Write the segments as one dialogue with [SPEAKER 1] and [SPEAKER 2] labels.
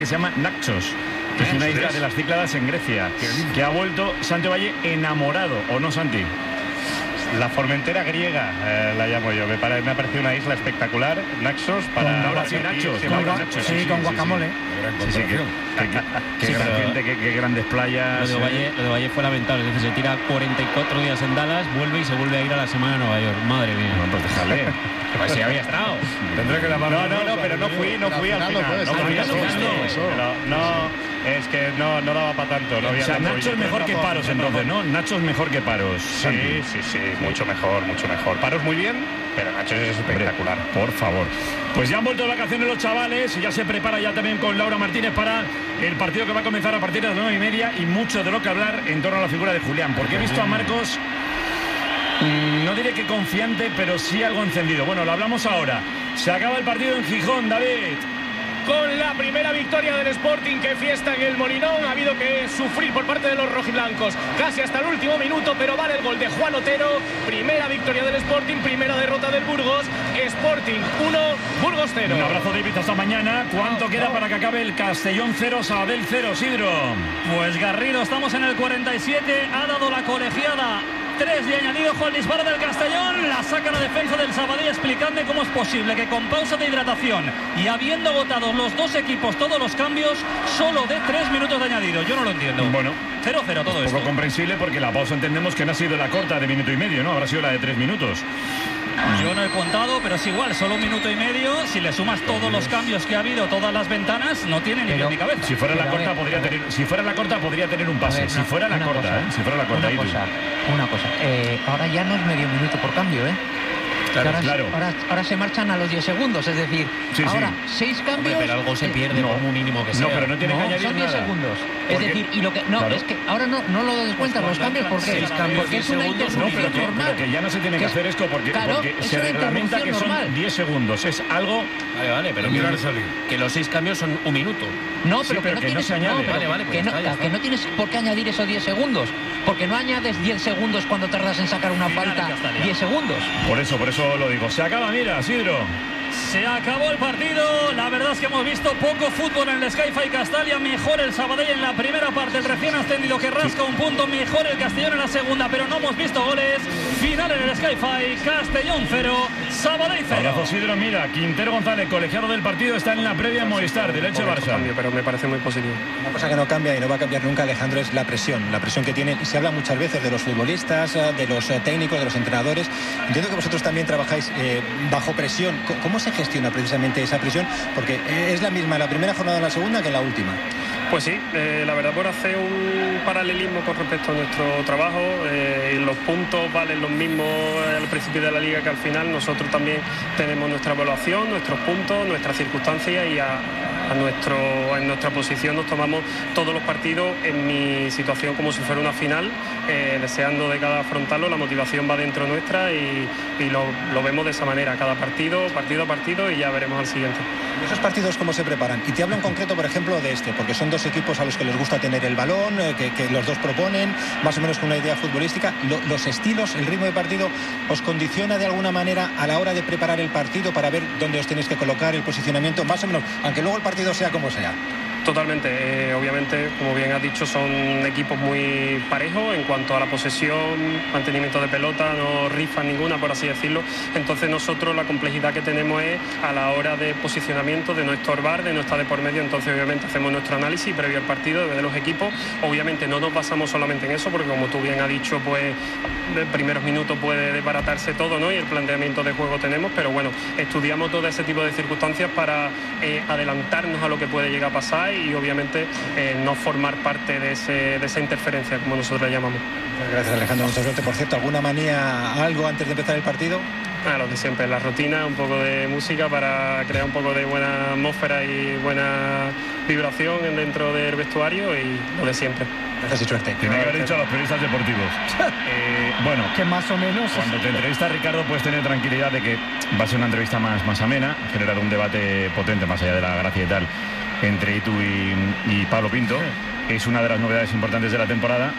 [SPEAKER 1] que se llama Naxos, que es una isla de las Cícladas en Grecia, que ha vuelto Santi Valle enamorado, ¿o no, Santi?
[SPEAKER 2] La Formentera griega, la llamo yo. Me ha parecido una isla espectacular. Naxos para...
[SPEAKER 1] Ahora sí, Naxos.
[SPEAKER 3] Sí, con guacamole.
[SPEAKER 1] Sí, qué gran gente, qué grandes playas.
[SPEAKER 4] Lo de Valle fue lamentable. Es decir, se tira 44 días en Dallas, vuelve y se vuelve a ir a la semana a Nueva York. Madre mía.
[SPEAKER 1] No, pues déjale.
[SPEAKER 4] Pues sí, había estado.
[SPEAKER 2] Tendré que llamar. No, pero no fui al final. Es que no daba para tanto. No había.
[SPEAKER 1] O sea, Nacho es mejor que Paros, entonces, ¿no? Nacho es mejor que Paros.
[SPEAKER 2] Sí, mucho mejor. Paros muy bien, pero Nacho es espectacular.
[SPEAKER 1] Por favor. Pues ya han vuelto de vacaciones los chavales y ya se prepara ya también con Laura Martínez para el partido que va a comenzar a partir de las 9:30 y mucho de lo que hablar en torno a la figura de Julián, porque he visto a Marcos, no diré que confiante, pero sí algo encendido. Bueno, lo hablamos ahora. Se acaba el partido en Gijón, David.
[SPEAKER 5] Con la primera victoria del Sporting, que fiesta en el Molinón. Ha habido que sufrir por parte de los rojiblancos casi hasta el último minuto, pero vale el gol de Juan Otero. Primera victoria del Sporting, primera derrota del Burgos. Sporting 1, Burgos 0.
[SPEAKER 1] Un abrazo, David, hasta mañana. ¿Cuánto queda para que acabe el Castellón 0, Sabadell 0, Sidro?
[SPEAKER 6] Pues Garrido, estamos en el 47, ha dado la colegiada 3 de añadido con el disparo del Castellón, la saca la defensa del Sabadell explicando cómo es posible que con pausa de hidratación y habiendo agotado los dos equipos todos los cambios, solo de 3 minutos de añadido. Yo no lo entiendo.
[SPEAKER 1] Bueno,
[SPEAKER 6] 0-0 todo esto.
[SPEAKER 1] Poco comprensible porque la pausa entendemos que no ha sido la corta de minuto y medio, ¿no? Habrá sido la de 3 minutos.
[SPEAKER 6] Yo no he contado, pero es igual, solo 1 minuto y medio. Si le sumas todos los cambios que ha habido, todas las ventanas, no tiene ni pie ni cabeza.
[SPEAKER 1] Si fuera la corta podría tener un pase. Si fuera la corta.
[SPEAKER 3] Una cosa. Ahora ya no es medio minuto por cambio, ¿eh?
[SPEAKER 1] Claro.
[SPEAKER 3] Ahora se marchan a los 10 segundos, es decir, ahora 6 cambios.
[SPEAKER 4] Pero algo se pierde por muy mínimo que sea.
[SPEAKER 1] No, pero no tiene que añadir
[SPEAKER 3] son 10
[SPEAKER 1] nada.
[SPEAKER 3] segundos. Es decir, y lo que es que ahora no lo descuentan los cambios porque es una interrupción normal.
[SPEAKER 1] Pero que ya no se tiene que hacer esto porque se reglamenta que son 10 segundos. Es algo.
[SPEAKER 4] Vale, pero que los 6 cambios son 1 minuto.
[SPEAKER 3] No, pero
[SPEAKER 1] que no se añade.
[SPEAKER 3] Que no tienes por qué añadir esos 10 segundos. Porque no añades 10 segundos cuando tardas en sacar una falta 10 segundos.
[SPEAKER 1] Por eso lo digo. Se acaba, mira, Sidro.
[SPEAKER 6] Se acabó el partido. La verdad es que hemos visto poco fútbol en el Sky-Fi Castalia. Mejor el Sabadell en la primera parte, el recién ascendido que rasca un punto. Mejor el Castellón en la segunda, pero no hemos visto goles. Final en el Sky-Fi, Castellón 0, Sabadell 0.
[SPEAKER 1] Abrazo, Sidro. Mira, Quintero González, colegiado del partido, está en la previa Movistar del Elche Barça.
[SPEAKER 5] Pero me parece muy positivo.
[SPEAKER 7] Una cosa que no cambia y no va a cambiar nunca, Alejandro, es la presión que tienen. Y se habla muchas veces de los futbolistas, de los técnicos, de los entrenadores. Entiendo que vosotros también trabajáis bajo presión. ¿Cómo se gestiona precisamente esa presión? Porque es la misma la primera jornada de la segunda que la última.
[SPEAKER 5] Pues sí, la verdad, por hacer un paralelismo con respecto a nuestro trabajo, los puntos valen los mismos al principio de la liga que al final. Nosotros también tenemos nuestra evaluación, nuestros puntos, nuestras circunstancias y en nuestra posición nos tomamos todos los partidos, en mi situación, como si fuera una final, deseando de cada afrontarlo. La motivación va dentro nuestra y lo vemos de esa manera, cada partido a partido, y ya veremos al siguiente.
[SPEAKER 7] ¿Esos partidos cómo se preparan? Y te hablo en concreto, por ejemplo, de porque son dos equipos a los que les gusta tener el balón, que los dos proponen, más o menos con una idea futbolística. Los estilos, el ritmo de partido, ¿os condiciona de alguna manera a la hora de preparar el partido para ver dónde os tenéis que colocar, el posicionamiento, más o menos, aunque luego el partido sea como sea?
[SPEAKER 5] Totalmente, obviamente, como bien has dicho, son equipos muy parejos en cuanto a la posesión, mantenimiento de pelota, no rifan ninguna, por así decirlo. Entonces nosotros la complejidad que tenemos es a la hora de posicionamiento, de no estorbar, de no estar de por medio. Entonces obviamente hacemos nuestro análisis previo al partido de los equipos. Obviamente no nos basamos solamente en eso, porque como tú bien has dicho, pues en primeros minutos puede desbaratarse todo, ¿no? Y el planteamiento de juego tenemos, pero bueno, estudiamos todo ese tipo de circunstancias para adelantarnos a lo que puede llegar a pasar y obviamente no formar parte de esa interferencia, como nosotros la llamamos.
[SPEAKER 7] Gracias, Alejandro, mucha suerte. Por cierto, ¿alguna manía, algo antes de empezar el partido?
[SPEAKER 5] Lo de siempre, la rutina, un poco de música para crear un poco de buena atmósfera y buena vibración dentro del vestuario, y lo de siempre.
[SPEAKER 7] Gracias y suerte.
[SPEAKER 1] Tiene que haber dicho a los periodistas deportivos. Bueno,
[SPEAKER 3] que más o menos.
[SPEAKER 1] Cuando te entrevista Ricardo, puedes tener tranquilidad de que va a ser una entrevista más amena, generar un debate potente más allá de la gracia y tal entre Itu y Pablo Pinto. Es una de las novedades importantes de la temporada.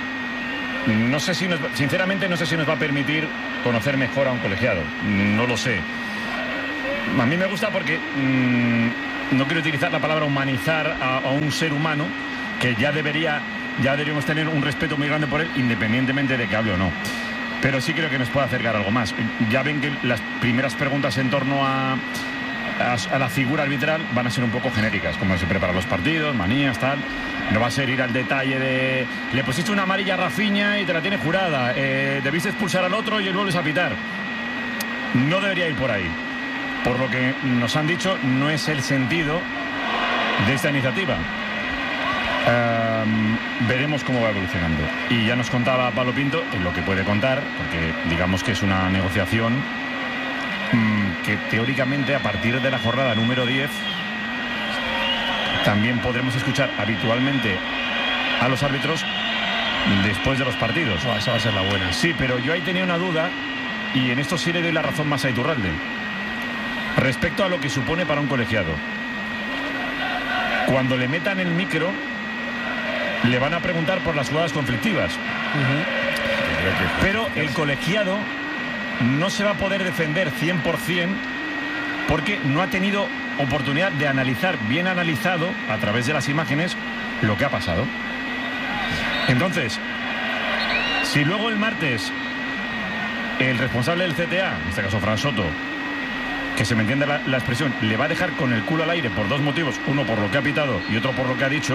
[SPEAKER 1] Sinceramente no sé si nos va a permitir conocer mejor a un colegiado. No lo sé. A mí me gusta porque no quiero utilizar la palabra humanizar a un ser humano que ya deberíamos tener un respeto muy grande por él, independientemente de que hable o no. Pero sí creo que nos puede acercar algo más. Ya ven que las primeras preguntas en torno a la figura arbitral van a ser un poco genéricas, como se preparan los partidos, manías, tal. No va a ser ir al detalle de le pusiste una amarilla a Rafinha y te la tiene jurada, debiste expulsar al otro y él vuelves a pitar. No debería ir por ahí. Por lo que nos han dicho, no es el sentido de esta iniciativa. Veremos cómo va evolucionando. Y ya nos contaba Pablo Pinto en lo que puede contar, porque digamos que es una negociación que teóricamente a partir de la jornada número 10 también podremos escuchar habitualmente a los árbitros después de los partidos.
[SPEAKER 4] Esa va a ser la buena.
[SPEAKER 1] Sí, pero yo ahí tenía una duda, y en esto sí le doy la razón más a Iturralde, respecto a lo que supone para un colegiado. Cuando le metan el micro, le van a preguntar por las jugadas conflictivas. Pero el colegiado no se va a poder defender 100% porque no ha tenido oportunidad de analizar, bien analizado, a través de las imágenes, lo que ha pasado. Entonces, si luego el martes el responsable del CTA, en este caso Fran Soto, que se me entiende la expresión, le va a dejar con el culo al aire por dos motivos, uno por lo que ha pitado y otro por lo que ha dicho,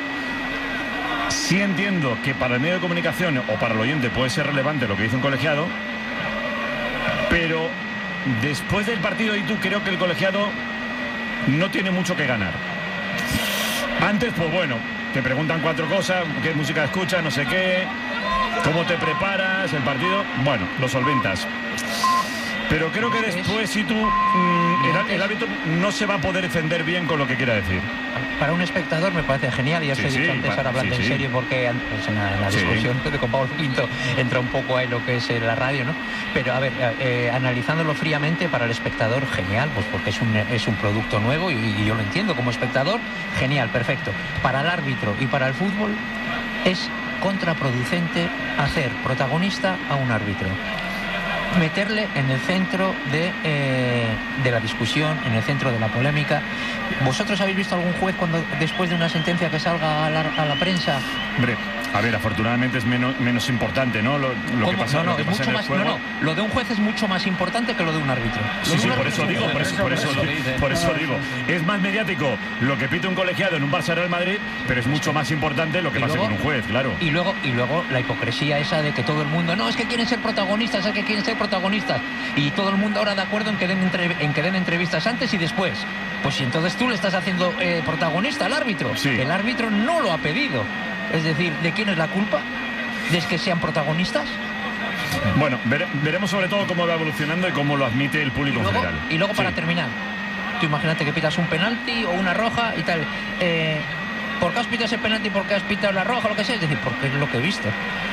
[SPEAKER 1] sí entiendo que para el medio de comunicación o para el oyente puede ser relevante lo que dice un colegiado, pero después del partido y tú creo que el colegiado no tiene mucho que ganar. Antes, pues bueno, te preguntan 4 cosas, qué música escuchas, no sé qué, cómo te preparas, el partido, bueno, lo solventas. Pero creo que después, si tú, el árbitro no se va a poder defender bien con lo que quiera decir.
[SPEAKER 3] Para un espectador me parece genial, ya os he dicho antes, ahora hablando en serio, porque antes en la discusión con Pablo Pinto entra un poco ahí lo que es la radio, ¿no? Pero a ver, analizándolo fríamente, para el espectador, genial, pues porque es un producto nuevo y yo lo entiendo como espectador, genial, perfecto. Para el árbitro y para el fútbol es contraproducente hacer protagonista a un árbitro. Meterle en el centro de la discusión, en el centro de la polémica. ¿Vosotros habéis visto algún juez cuando después de una sentencia que salga a la prensa?
[SPEAKER 1] Hombre, a ver, afortunadamente es menos importante, ¿no? Lo que pasa,
[SPEAKER 3] no, es mucho más. No, lo de un juez es mucho más importante que lo de un árbitro.
[SPEAKER 1] Sí, por eso digo. Es más mediático lo que pite un colegiado en un Barça Real Madrid, pero es mucho más importante lo que pase con un juez, claro.
[SPEAKER 3] Y luego la hipocresía esa de que todo el mundo, no, es que quieren ser protagonistas, y todo el mundo ahora de acuerdo en que den entrevistas antes y después. Pues si entonces tú le estás haciendo protagonista al árbitro.
[SPEAKER 1] Sí.
[SPEAKER 3] El árbitro no lo ha pedido. Es decir, ¿de quién es la culpa? ¿De que sean protagonistas?
[SPEAKER 1] Bueno, veremos sobre todo cómo va evolucionando y cómo lo admite el público en general.
[SPEAKER 3] Y luego, para terminar, tú imagínate que pitas un penalti o una roja y tal. ¿Por qué has pitado ese penalti? ¿Por qué has pitado la roja? Lo que sea. Es decir, porque es lo que he visto.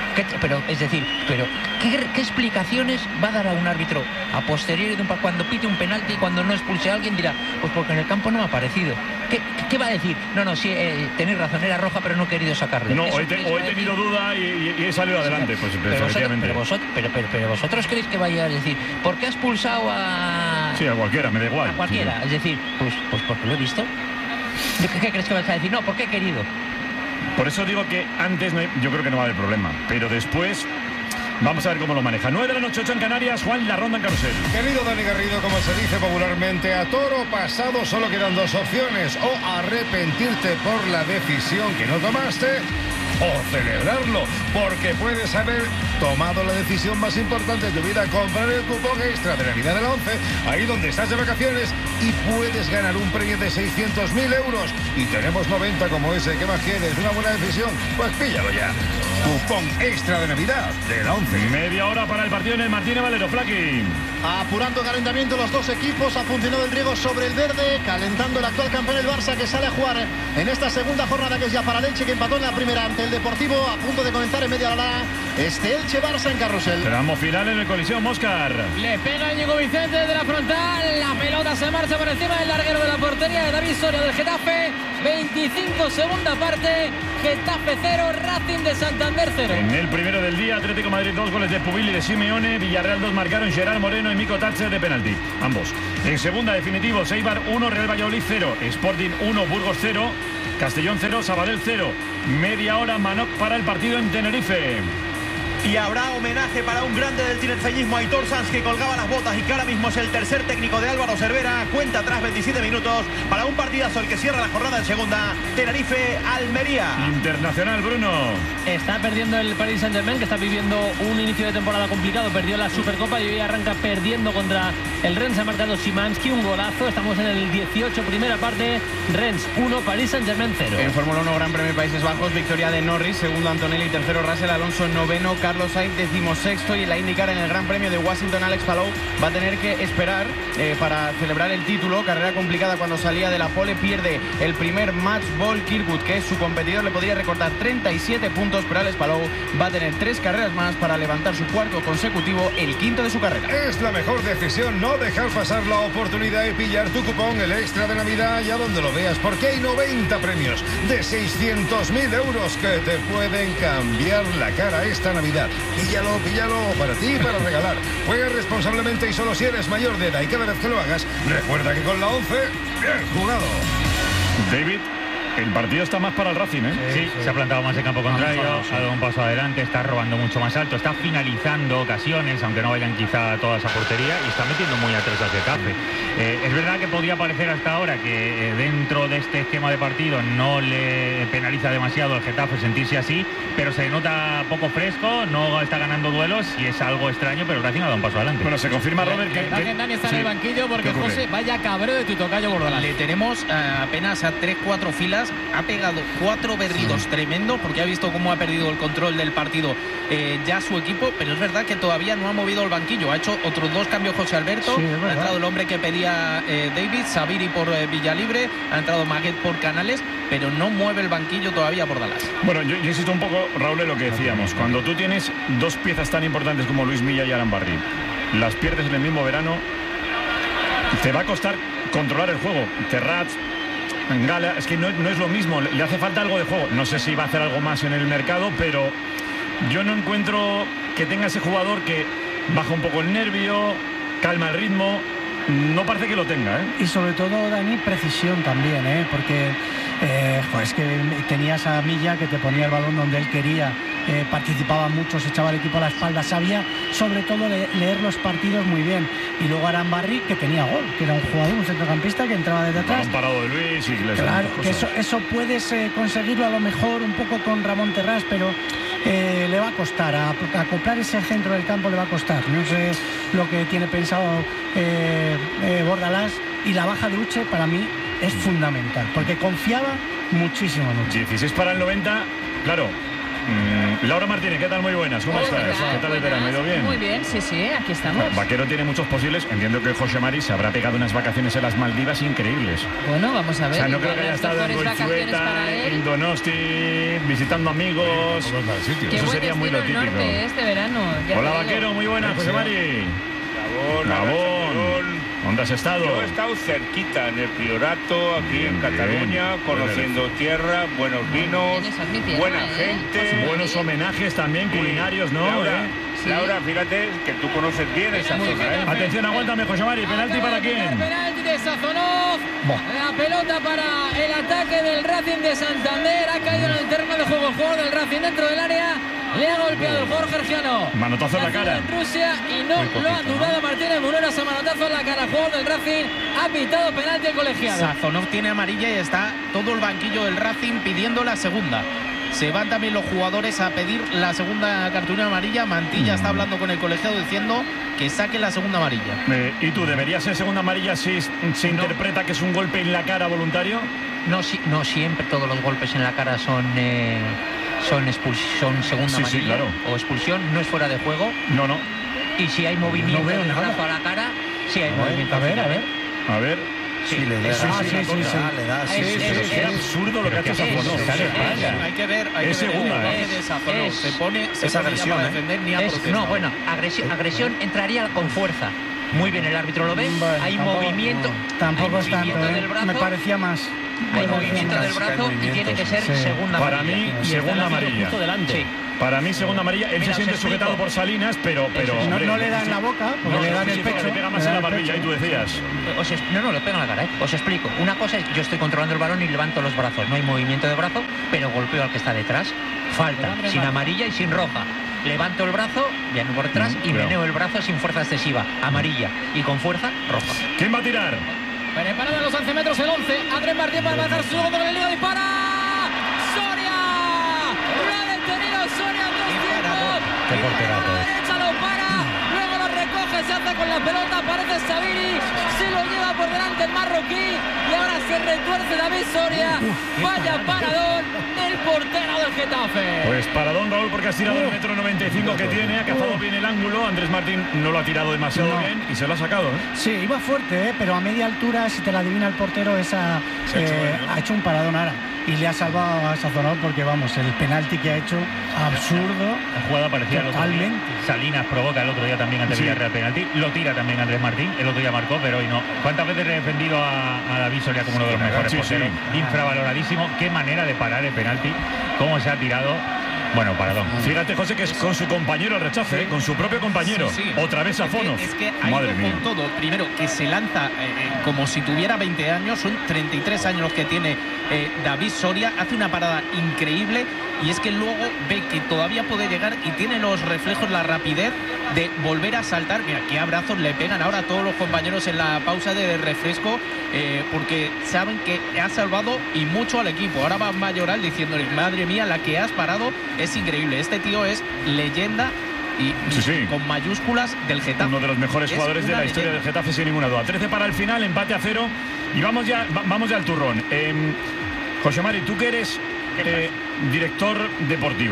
[SPEAKER 3] ¿Qué explicaciones va a dar a un árbitro a posteriori cuando pite un penalti y cuando no expulse a alguien? Dirá, pues porque en el campo no me ha parecido. ¿Qué va a decir? No, sí, tenéis razón, era roja, pero no he querido sacarle.
[SPEAKER 1] No, hoy he tenido duda y he salido adelante, pues efectivamente.
[SPEAKER 3] Pero vosotros creéis que vaya a decir, ¿por qué ha expulsado a...?
[SPEAKER 1] Sí, a cualquiera, me da igual.
[SPEAKER 3] A cualquiera, sí. Es decir, pues porque lo he visto. ¿Qué crees que vas a decir? No, porque he querido.
[SPEAKER 1] Por eso digo que antes yo creo que no va a haber problema, pero después vamos a ver cómo lo maneja. 9 de la noche, 8 en Canarias, Juan, la ronda en carrusel.
[SPEAKER 8] Querido Dani Garrido, como se dice popularmente, a toro pasado solo quedan 2 opciones: o arrepentirte por la decisión que no tomaste, o celebrarlo, porque puedes haber tomado la decisión más importante de tu vida: comprar el cupón extra de Navidad de la 11, ahí donde estás de vacaciones, y puedes ganar un premio de 600.000 euros. Y tenemos 90 como ese. ¿Qué más quieres? ¿Una buena decisión? Pues píllalo ya. Cupón extra de Navidad de la 11.
[SPEAKER 1] Media hora para el partido en el Martínez Valero. Flaqui.
[SPEAKER 9] Apurando calentamiento los dos equipos, ha funcionado el riego sobre el verde, calentando el actual campeón el Barça, que sale a jugar en esta segunda jornada, que es ya para el Elche, que empató en la primera ante el Deportivo, a punto de comenzar en media hora este Elche-Barça en carrusel.
[SPEAKER 1] Tramo final en el Coliseo Móscar.
[SPEAKER 10] Le pega Íñigo Vicente de la frontal, la pelota se marcha por encima del larguero de la portería de David Soria del Getafe. 25 segunda parte, Getafe 0, Racing de Santander 0.
[SPEAKER 1] En el primero del día, Atlético Madrid 2 goles de Pubil y de Simeone, Villarreal 2 marcaron Gerard Moreno y Mico Tatche de penalti, ambos. En segunda, definitivo, Eibar 1, Real Valladolid 0, Sporting 1, Burgos 0, Castellón 0, Sabadell 0. Media hora Manoc para el partido en Tenerife.
[SPEAKER 11] Y habrá homenaje para un grande del tinerfeñismo, Aitor Sanz, que colgaba las botas y que ahora mismo es el tercer técnico de Álvaro Cervera. Cuenta atrás 27 minutos para un partidazo el que cierra la jornada en segunda. Tenerife-Almería.
[SPEAKER 1] Internacional, Bruno.
[SPEAKER 6] Está perdiendo el Paris Saint-Germain, que está viviendo un inicio de temporada complicado. Perdió la Supercopa y hoy arranca perdiendo contra el Rennes. Ha marcado Szymanski, un golazo. Estamos en el 18, primera parte. Rennes 1, Paris Saint-Germain 0.
[SPEAKER 4] En Fórmula 1, Gran Premio de Países Bajos, victoria de Norris, segundo Antonelli, tercero Russell, Alonso noveno, Carlos Sainz decimosexto, y en la IndyCar en el Gran Premio de Washington, Alex Palou va a tener que esperar para celebrar el título. Carrera complicada cuando salía de la pole, pierde el primer match ball. Kirkwood, que es su competidor, le podría recortar 37 puntos, pero Alex Palou va a tener 3 carreras más para levantar su cuarto consecutivo, el quinto de su carrera.
[SPEAKER 8] Es la mejor decisión no dejar pasar la oportunidad de pillar tu cupón, el extra de Navidad, allá donde lo veas, porque hay 90 premios de 600.000 euros que te pueden cambiar la cara esta Navidad. Píllalo para ti y para regalar. Juega responsablemente y solo si eres mayor de edad, y cada vez que lo hagas, recuerda que con la 11, bien jugado.
[SPEAKER 1] David, el partido está más para el Racing, ¿eh?
[SPEAKER 12] Sí, se ha plantado más en campo contrario, ha dado un paso adelante, está robando mucho más alto, está finalizando ocasiones, aunque no vayan quizá a toda esa portería, y está metiendo muy atrás al Getafe. Es verdad que podía parecer hasta ahora que dentro de este esquema de partido no le penaliza demasiado al Getafe sentirse así, pero se nota poco fresco, no está ganando duelos y es algo extraño, pero el Racing ha dado un paso adelante.
[SPEAKER 1] Bueno, se confirma, Robert, que
[SPEAKER 6] Dani está en el banquillo porque José, vaya cabreo de tu tocayo Bordalás.
[SPEAKER 3] Le tenemos apenas a 3-4 filas. Ha pegado 4 berridos tremendos porque ha visto cómo ha perdido el control del partido ya su equipo, pero es verdad que todavía no ha movido el banquillo. Ha hecho otros 2 cambios José Alberto. Ha entrado el hombre que pedía David, Sabiri por Villalibre, ha entrado Maguet por Canales, pero no mueve el banquillo todavía por Dallas.
[SPEAKER 1] Bueno, yo insisto un poco, Raúl, en lo que decíamos. Cuando tú tienes 2 piezas tan importantes como Luis Milla y Aran Barry, las pierdes en el mismo verano, te va a costar controlar el juego. Terrats, Gala, es que no es lo mismo, le hace falta algo de juego. No sé si va a hacer algo más en el mercado, pero yo no encuentro que tenga ese jugador que baja un poco el nervio, calma el ritmo. No parece que lo tenga, ¿eh?
[SPEAKER 13] Y sobre todo, Dani, precisión también, porque es que tenías a Milla que te ponía el balón donde él quería, participaba mucho, se echaba el equipo a la espalda, sabía sobre todo leer los partidos muy bien. Y luego Arambarri, que tenía gol, que era un jugador, un centrocampista que entraba desde atrás.
[SPEAKER 1] Un parado de Luis y
[SPEAKER 13] claro, que eso puedes conseguirlo a lo mejor un poco con Ramón Terrás, pero le va a costar, a acoplar ese centro del campo le va a costar. No sé lo que tiene pensado Bordalás, y la baja de Uche para mí es fundamental, porque confiaba muchísimo en Uche.
[SPEAKER 1] 16 para el 90, claro. Laura Martínez, ¿qué tal? Muy buenas, ¿cómo estás? ¿Qué tal el verano? ¿Ha ido bien?
[SPEAKER 14] Muy bien, sí, aquí estamos.
[SPEAKER 1] Vaquero tiene muchos posibles. Entiendo que José Mari se habrá pegado unas vacaciones en las Maldivas increíbles.
[SPEAKER 14] Bueno, vamos a ver.
[SPEAKER 1] O sea, no creo que haya estado en Goizueta, en Donosti, visitando amigos. Eso sería muy lo típico.
[SPEAKER 14] Norte, este verano.
[SPEAKER 1] Hola, Vaquero, muy buenas, José Mari. Gabón. ¿Dónde has estado?
[SPEAKER 15] Yo he estado cerquita en el Priorato, aquí en Cataluña, conociendo tierra, buenos vinos, buena gente.
[SPEAKER 1] Buenos homenajes también, culinarios, ¿no?
[SPEAKER 15] Laura, fíjate que tú conoces bien esa zona,
[SPEAKER 1] Atención, aguántame, José Mari. ¿Penalti para quién?
[SPEAKER 10] Penalti de Sazonov. La pelota para el ataque del Racing de Santander. Ha caído en el terreno de juego el jugador del Racing dentro del área. Le ha golpeado el jugador georgiano.
[SPEAKER 1] Manotazo en la cara.
[SPEAKER 10] En Rusia y no lo ha dudado Martínez Munuera. Ese manotazo en la cara. El jugador del Racing ha pitado penalti el colegiado.
[SPEAKER 3] Sazonov tiene amarilla y está todo el banquillo del Racing pidiendo la segunda. Se van también los jugadores a pedir la segunda cartulina amarilla. Mantilla está hablando con el colegiado diciendo que saque la segunda amarilla.
[SPEAKER 1] ¿Y tú, debería ser segunda amarilla si se interpreta que es un golpe en la cara voluntario?
[SPEAKER 3] No siempre todos los golpes en la cara son segunda amarilla,
[SPEAKER 1] sí, claro.
[SPEAKER 3] O expulsión. No es fuera de juego.
[SPEAKER 1] No.
[SPEAKER 3] Y si hay movimiento del brazo a la cara, sí hay movimiento.
[SPEAKER 1] A ver.
[SPEAKER 3] Sí, le da.
[SPEAKER 1] Le da. Es absurdo lo que ha hecho Sazonov.
[SPEAKER 3] Hay que ver.
[SPEAKER 1] Es segunda.
[SPEAKER 3] Se pone agresión para defender ni a protestar. No, bueno, agresión entraría con fuerza. Muy bien, el árbitro lo ve. Hay movimiento.
[SPEAKER 13] Tampoco es tanto, me parecía más.
[SPEAKER 3] Hay movimiento del brazo y tiene que ser segunda
[SPEAKER 1] para
[SPEAKER 3] amarilla.
[SPEAKER 1] mí, segunda amarilla.
[SPEAKER 3] Sí.
[SPEAKER 1] Para mí, segunda amarilla. Él se siente sujetado por Salinas, pero
[SPEAKER 13] no le da en la boca, porque le da en el pecho.
[SPEAKER 1] Le pega más en la barbilla, y tú decías.
[SPEAKER 3] No, le pega en la cara, ¿eh? Os explico. Una cosa es, yo estoy controlando el balón y levanto los brazos. No hay movimiento de brazo, pero golpeo al que está detrás. Falta, sin amarilla y sin roja. Levanto el brazo, viano por detrás, y meneo el brazo sin fuerza excesiva. Amarilla. Y con fuerza, roja.
[SPEAKER 1] ¿Quién va a tirar?
[SPEAKER 10] Preparado a los 11 metros el 11. Andrés Martín para marcar su segundo con el lío. Dispara. Soria. Lo ha detenido Soria en 2 tiempos.
[SPEAKER 12] Qué porterazo es.
[SPEAKER 10] Derecha lo para. Luego lo recoge. Se hace con la pelota. Aparece Sabiri. Se lo lleva por delante el marroquí. Y ahora se retuerce David Soria. Vaya paradón del portero del Getafe.
[SPEAKER 1] Pues paradón, Raúl, porque ha tirado el 1,95 m que tiene. Ha cazado bien el ángulo. Andrés Martín no lo ha tirado demasiado bien y se lo ha sacado.
[SPEAKER 13] Sí, iba fuerte, pero a media altura, si te la adivina el portero, ha hecho un paradón ahora. Y le ha salvado a Sazonado porque, vamos, el penalti que ha hecho, absurdo.
[SPEAKER 12] La jugada parecía
[SPEAKER 13] totalmente.
[SPEAKER 12] Salinas provoca el otro día también ante Villarreal penalti. Lo tira también Andrés Martín. El otro día marcó, pero hoy no. ¿Cuántas veces he defendido a David Soria como uno de los mejores porteros? Infravaloradísimo. Qué manera de parar el penalti. Cómo se ha tirado. Bueno, paradón.
[SPEAKER 1] Fíjate, José, que es con su compañero el rechace, con su propio compañero. Otra vez a Fono.
[SPEAKER 16] Es que ha ido con todo. Primero, que se lanza como si tuviera 20 años. Son 33 años los que tiene David Soria. Hace una parada increíble. Y es que luego ve que todavía puede llegar y tiene los reflejos, la rapidez de volver a saltar. Mira, qué abrazos le pegan ahora a todos los compañeros en la pausa de refresco, porque saben que ha salvado y mucho al equipo. Ahora va Mayoral diciéndole, madre mía, la que has parado es increíble. Este tío es leyenda y con mayúsculas del Getafe.
[SPEAKER 1] Uno de los mejores jugadores de la historia del Getafe, sin ninguna duda. 13 para el final, empate a 0 y vamos ya al turrón. José Mari, tú que eres director deportivo,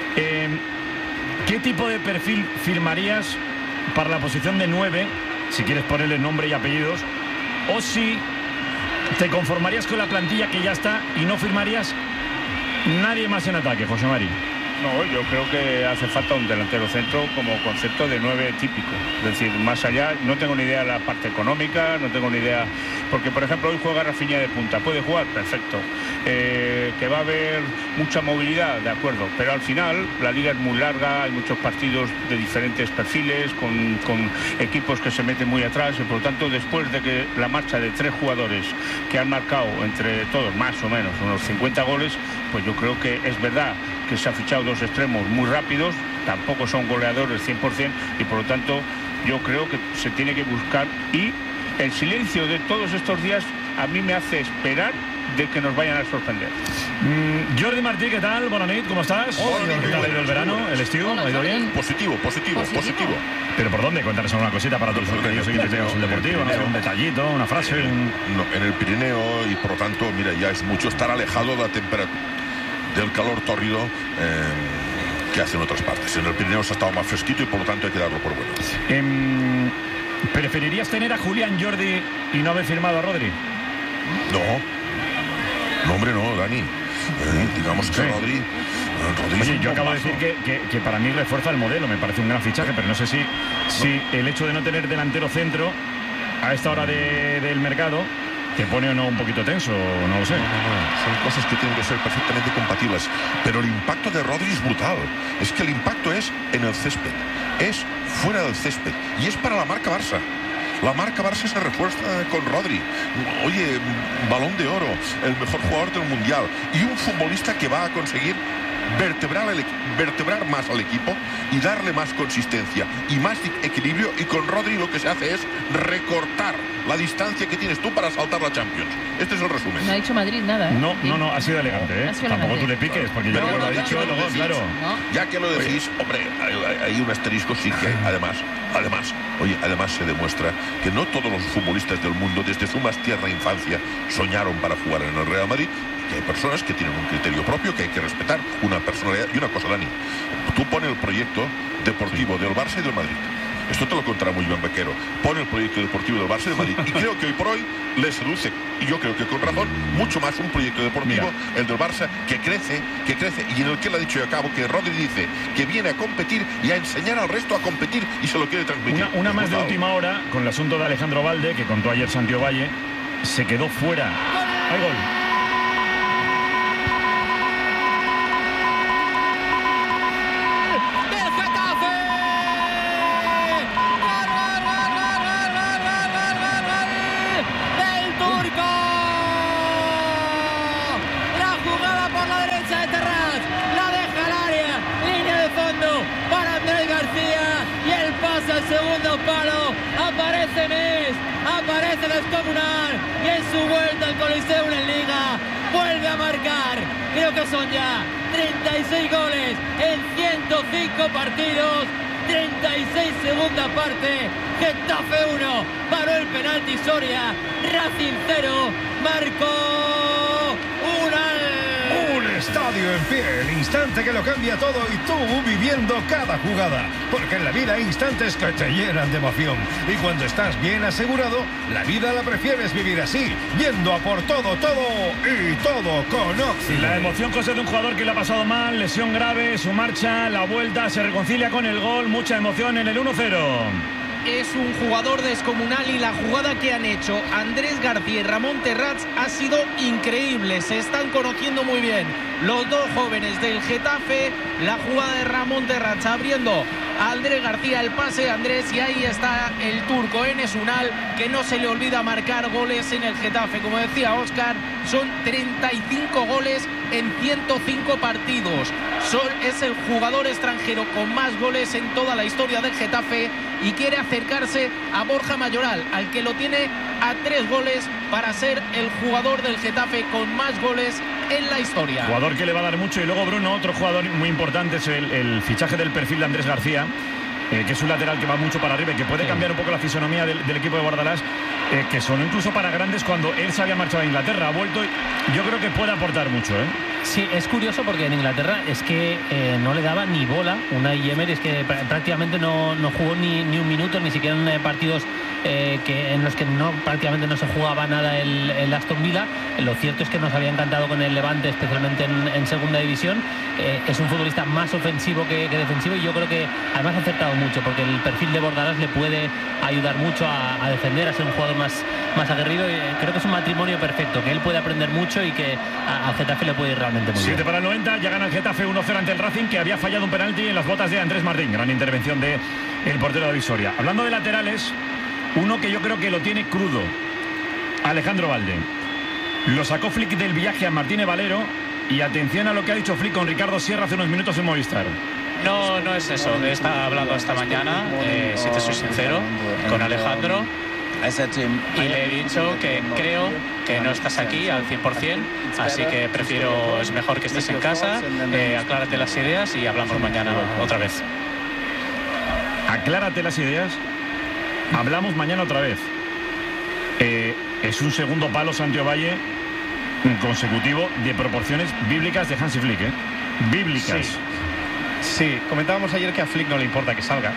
[SPEAKER 1] ¿qué tipo de perfil firmarías para la posición de 9, si quieres ponerle nombre y apellidos, o si te conformarías con la plantilla que ya está y no firmarías nadie más en ataque, José Mari?
[SPEAKER 15] No, yo creo que hace falta un delantero centro como concepto de 9 típico. Es decir, más allá, no tengo ni idea de la parte económica, no tengo ni idea... Porque, por ejemplo, hoy juega Rafinha de punta. ¿Puede jugar? Perfecto. Que va a haber mucha movilidad, de acuerdo. Pero al final, la liga es muy larga, hay muchos partidos de diferentes perfiles, con equipos que se meten muy atrás. Y, por lo tanto, después de que la marcha de 3 jugadores que han marcado entre todos, más o menos, unos 50 goles, pues yo creo que es verdad que se ha fichado 2 extremos muy rápidos, tampoco son goleadores 100%, y por lo tanto yo creo que se tiene que buscar, y el silencio de todos estos días a mí me hace esperar de que nos vayan a sorprender.
[SPEAKER 1] Jordi Martí, ¿qué tal? Buenas noches, ¿cómo estás?
[SPEAKER 17] Hola,
[SPEAKER 1] ¿Qué tal ha ido el verano? ¿El estío? ¿Ha ido bien?
[SPEAKER 17] Positivo.
[SPEAKER 1] ¿Pero por dónde? Cuéntanos alguna cosita para todos los queridos oyentes de el Deportivo, no sé, un detallito, una frase.
[SPEAKER 17] En el Pirineo, y por lo tanto, mira, ya es mucho estar alejado de la temperatura, del calor tórrido que hace en otras partes. En el Pirineo se ha estado más fresquito y por lo tanto hay que darlo por bueno.
[SPEAKER 1] ¿Preferirías tener a Julián, Jordi, y no haber firmado a Rodri?
[SPEAKER 17] No, hombre, no, Dani. Digamos que Rodri...
[SPEAKER 1] Oye, yo acabo de decir que para mí refuerza el modelo, me parece un gran fichaje, pero no sé si el hecho de no tener delantero centro a esta hora del mercado te pone o no un poquito tenso, no lo sé.
[SPEAKER 17] Son cosas que tienen que ser perfectamente compatibles, pero el impacto de Rodri es brutal. Es que el impacto es en el césped, es fuera del césped, y es para la marca Barça. La marca Barça se refuerza con Rodri. Oye, Balón de Oro, el mejor jugador del Mundial, y un futbolista que va a conseguir vertebrar más al equipo y darle más consistencia y más equilibrio, y con Rodri lo que se hace es recortar la distancia que tienes tú para saltar la Champions. Este es el resumen.
[SPEAKER 14] No ha dicho Madrid nada, ¿eh?
[SPEAKER 1] No, ha sido elegante, ¿eh? Tampoco tú le piques, porque yo lo he dicho, claro.
[SPEAKER 17] Ya que lo decís, hombre, hay un asterisco, sí que además se demuestra que no todos los futbolistas del mundo desde su más tierna infancia soñaron para jugar en el Real Madrid, que hay personas que tienen un criterio propio que hay que respetar, una personalidad. Y una cosa, Dani, tú pones el proyecto deportivo del Barça y del Madrid. Esto te lo contará muy bien Bequero. Pone el proyecto deportivo del Barça y del Madrid, y creo que hoy por hoy le seduce, y yo creo que con razón, mucho más un proyecto deportivo, el del Barça, que crece, y en el que él ha dicho, y acabo, que Rodri dice que viene a competir y a enseñar al resto a competir, y se lo quiere transmitir.
[SPEAKER 1] Una más de última hora, con el asunto de Alejandro Valde, que contó ayer Santiago Valle, se quedó fuera. Hay gol.
[SPEAKER 10] el segundo palo, aparece Mes, aparece el Descomunal y en su vuelta al Coliseo en Liga vuelve a marcar. Creo que son ya 36 goles en 105 partidos, 36 segunda parte. Getafe 1, paró el penalti Soria, Racing 0, marcó
[SPEAKER 8] un estadio en pie, el instante que lo cambia todo y tú viviendo cada jugada, porque en la vida hay instantes que te llenan de emoción y cuando estás bien asegurado, la vida la prefieres vivir así, yendo a por todo y todo con Oxy.
[SPEAKER 1] La emoción, José, de un jugador que le ha pasado mal, lesión grave, su marcha, la vuelta, se reconcilia con el gol, mucha emoción en el 1-0.
[SPEAKER 16] Es un jugador descomunal y la jugada que han hecho Andrés García y Ramón Terrats ha sido increíble. Se están conociendo muy bien los dos jóvenes del Getafe. La jugada de Ramón Terrats abriendo a Andrés García, el pase de Andrés, y ahí está el turco Enes Unal, que no se le olvida marcar goles en el Getafe. Como decía Óscar, son 35 goles en 105 partidos. Es el jugador extranjero con más goles en toda la historia del Getafe y quiere acercarse a Borja Mayoral, al que lo tiene a 3 goles para ser el jugador del Getafe con más goles en la historia.
[SPEAKER 1] Jugador que le va a dar mucho. Y luego, Bruno, otro jugador muy importante es el fichaje del perfil de Andrés García, que es un lateral que va mucho para arriba y que puede cambiar un poco la fisonomía del equipo de Bordalás, que sonó incluso para grandes cuando él se había marchado a Inglaterra. Ha vuelto y yo creo que puede aportar mucho, ¿eh?
[SPEAKER 18] Sí, es curioso porque en Inglaterra es que no le daba ni bola Unai Emery, es que prácticamente no jugó ni un minuto, ni siquiera en partidos en los que prácticamente no se jugaba nada el Aston Villa. Lo cierto es que nos había encantado con el Levante, especialmente en segunda división. Es un futbolista más ofensivo que defensivo y yo creo que además ha acertado mucho porque el perfil de Bordalás le puede ayudar mucho a defender, a ser un jugador más aguerrido. Y creo que es un matrimonio perfecto, que él puede aprender mucho y que al Getafe le puede ir realmente muy bien.
[SPEAKER 1] 7 para el 90, ya gana el Getafe 1-0 ante el Racing, que había fallado un penalti en las botas de Andrés Martín. Gran intervención de el portero de Soria. Hablando de laterales, uno que yo creo que lo tiene crudo, Alejandro Valde. Lo sacó Flick del viaje a Martínez Valero y atención a lo que ha dicho Flick con Ricardo Sierra hace unos minutos en Movistar.
[SPEAKER 19] No es eso. He estado hablando esta mañana, si te soy sincero, con Alejandro. Y le he dicho que creo que no estás aquí al 100%, así que es mejor que estés en casa, aclárate las ideas y hablamos mañana otra vez.
[SPEAKER 1] Aclárate las ideas, hablamos mañana otra vez. Es un segundo palo Santiago Valle consecutivo de proporciones bíblicas de Hansi Flick, bíblicas.
[SPEAKER 2] Sí, comentábamos ayer que a Flick no le importa que salga,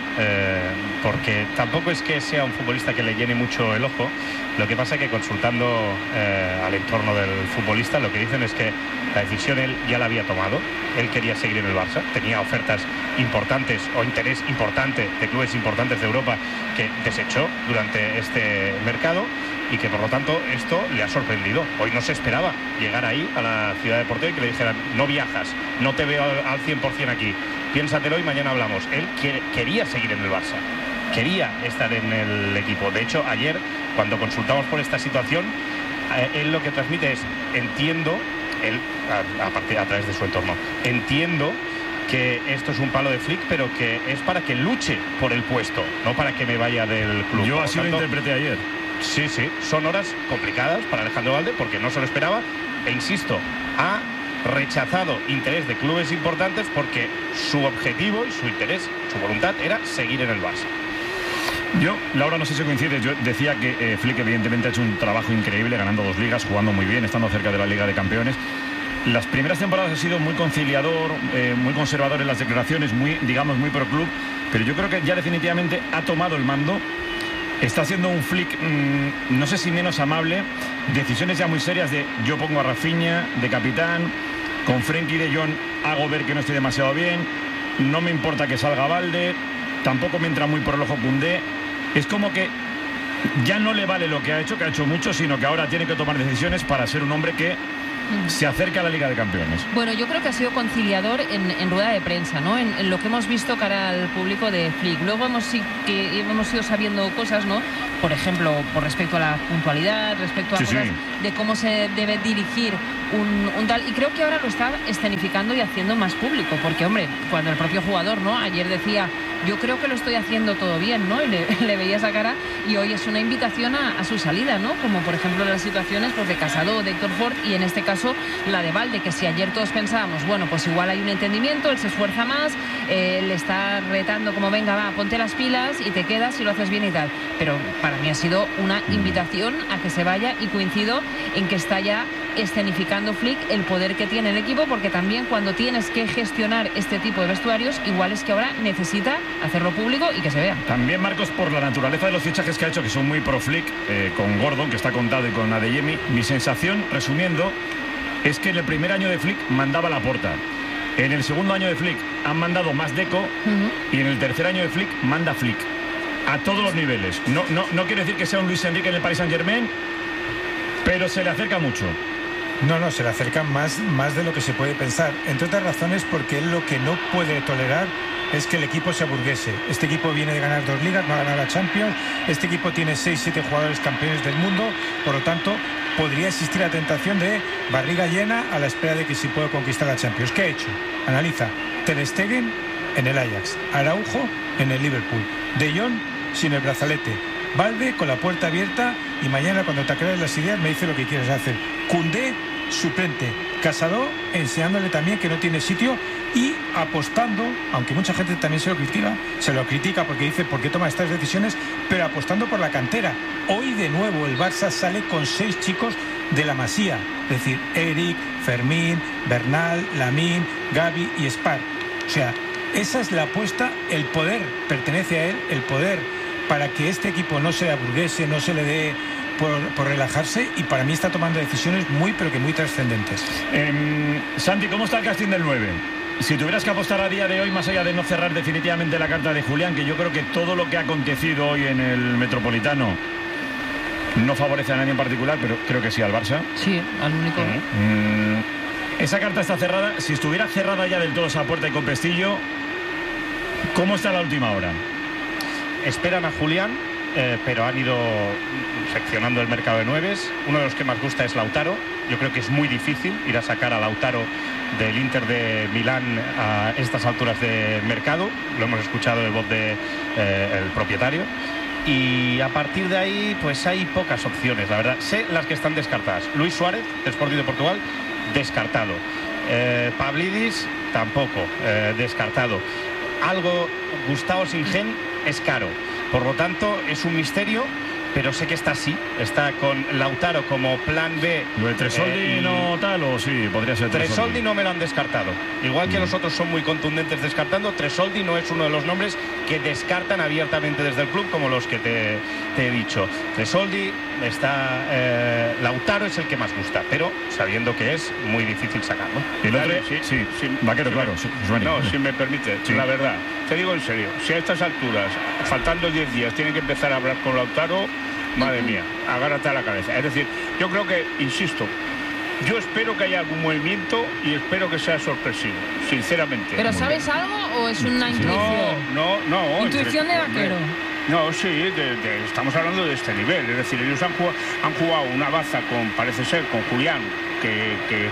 [SPEAKER 2] porque tampoco es que sea un futbolista que le llene mucho el ojo. Lo que pasa es que consultando al entorno del futbolista, lo que dicen es que la decisión él ya la había tomado. Él quería seguir en el Barça, tenía ofertas importantes o interés importante de clubes importantes de Europa que desechó durante este mercado y que por lo tanto esto le ha sorprendido. Hoy no se esperaba llegar ahí a la ciudad deportiva y que le dijeran: no viajas, no te veo al 100% aquí, piénsatelo y mañana hablamos. Él quería seguir en el Barça, quería estar en el equipo. De hecho, ayer cuando consultamos por esta situación, él lo que transmite es: entiendo, él a través de su entorno, entiendo que esto es un palo de Flick, pero que es para que luche por el puesto, no para que me vaya del club.
[SPEAKER 1] Yo así lo interpreté ayer.
[SPEAKER 2] Sí, son horas complicadas para Alejandro Valde porque no se lo esperaba e insisto, ha rechazado interés de clubes importantes porque su objetivo y su interés, su voluntad era seguir en el Barça.
[SPEAKER 1] Yo, Laura, no sé si coincides, yo decía que Flick evidentemente ha hecho un trabajo increíble, ganando 2 ligas, jugando muy bien, estando cerca de la Liga de Campeones. Las primeras temporadas ha sido muy conciliador, muy conservador en las declaraciones, muy pro club, pero yo creo que ya definitivamente ha tomado el mando. Está haciendo un Flick, no sé si menos amable, decisiones ya muy serias de yo pongo a Rafinha de capitán, con Frenkie de Jong hago ver que no estoy demasiado bien, no me importa que salga Valde, tampoco me entra muy por el ojo Koundé. Es como que ya no le vale lo que ha hecho mucho, sino que ahora tiene que tomar decisiones para ser un hombre que se acerca a la Liga de Campeones.
[SPEAKER 14] Bueno, yo creo que ha sido conciliador en rueda de prensa, ¿no? En lo que hemos visto cara al público de Flick. Luego hemos ido sabiendo cosas, ¿no? Por ejemplo, por respecto a la puntualidad, respecto a cosas de cómo se debe dirigir un tal, y creo que ahora lo está escenificando y haciendo más público, porque hombre, cuando el propio jugador, ¿no?, ayer decía, yo creo que lo estoy haciendo todo bien, ¿no?, y le veía esa cara, y hoy es una invitación a su salida, ¿no?, como por ejemplo las situaciones pues de Casado o de Héctor Ford, y en este caso la de Valde, que si ayer todos pensábamos, bueno, pues igual hay un entendimiento, él se esfuerza más, le está retando como, venga, va, ponte las pilas y te quedas y lo haces bien y tal, pero para mí ha sido una invitación a que se vaya, y coincido en que está ya escenificando Flick el poder que tiene el equipo, porque también cuando tienes que gestionar este tipo de vestuarios, igual es que ahora necesita hacerlo público y que se vea.
[SPEAKER 1] También, Marcos, por la naturaleza de los fichajes que ha hecho, que son muy pro Flick, con Gordon, que está contado, y con Adeyemi, mi sensación, resumiendo, es que en el primer año de Flick mandaba Laporta. En el segundo año de Flick han mandado más Deco, y en el tercer año de Flick manda Flick. A todos los niveles. No quiere decir que sea un Luis Enrique en el Paris Saint-Germain, pero se le acerca mucho.
[SPEAKER 7] No, se le acercan más de lo que se puede pensar. Entre otras razones porque él lo que no puede tolerar es que el equipo se aburguese. Este equipo viene de ganar 2 ligas, no ha ganado la Champions. Este equipo tiene 6-7 jugadores campeones del mundo. Por lo tanto, podría existir la tentación de barriga llena a la espera de que sí pueda conquistar la Champions. ¿Qué ha hecho? Analiza. Ter Stegen en el Ajax. Araujo en el Liverpool. De Jong sin el brazalete. Valde con la puerta abierta, y mañana cuando te aclares las ideas me dice lo que quieres hacer. Koundé suplente. Casado enseñándole también que no tiene sitio, y apostando, aunque mucha gente también se lo critica porque dice ¿por qué toma estas decisiones?, pero apostando por la cantera. Hoy de nuevo el Barça sale con 6 chicos de la Masía, es decir, Eric, Fermín, Bernal, Lamine, Gavi y Spar. O sea, esa es la apuesta. El poder pertenece a él, el poder para que este equipo no se aburguese, no se le dé por relajarse, y para mí está tomando decisiones muy, pero que muy trascendentes.
[SPEAKER 1] Santi, ¿cómo está el casting del 9? Si tuvieras que apostar a día de hoy, más allá de no cerrar definitivamente la carta de Julián, que yo creo que todo lo que ha acontecido hoy en el Metropolitano no favorece a nadie en particular, pero creo que sí al Barça.
[SPEAKER 14] Sí, al único.
[SPEAKER 1] Esa carta está cerrada. Si estuviera cerrada ya del todo esa puerta y con pestillo, ¿cómo está la última hora?
[SPEAKER 2] Esperan a Julián, pero han ido seccionando el mercado de 9. Uno de los que más gusta es Lautaro. Yo creo que es muy difícil ir a sacar a Lautaro del Inter de Milán a estas alturas de mercado. Lo hemos escuchado de voz del propietario. Y a partir de ahí, pues hay pocas opciones, la verdad. Sé las que están descartadas. Luis Suárez, del Sporting de Portugal, descartado. Pavlidis, tampoco, descartado. Gustavo Singen es caro, por lo tanto es un misterio, pero sé que está así, está con Lautaro como plan B.
[SPEAKER 1] ¿Lo de Tresoldi no tal o sí? Podría ser
[SPEAKER 2] Tresoldi no me lo han descartado. Igual que los otros son muy contundentes descartando, Tresoldi no es uno de los nombres que descartan abiertamente desde el club, como los que te he dicho. Tresoldi está... Lautaro es el que más gusta, pero sabiendo que es muy difícil sacarlo.
[SPEAKER 1] ¿Y el otro? Sí. Vaquero, claro.
[SPEAKER 15] Si me permite, la verdad, te digo en serio, si a estas alturas, faltando 10 días, tienen que empezar a hablar con Lautaro, madre mía, agárrate a la cabeza. Es decir, yo creo que, insisto, yo espero que haya algún movimiento y espero que sea sorpresivo, sinceramente.
[SPEAKER 14] ¿Pero sabes algo o es una intuición?
[SPEAKER 15] No.
[SPEAKER 14] Intuición de Vaquero.
[SPEAKER 15] No, sí, estamos hablando de este nivel. Es decir, ellos han jugado una baza parece ser, con Julián, que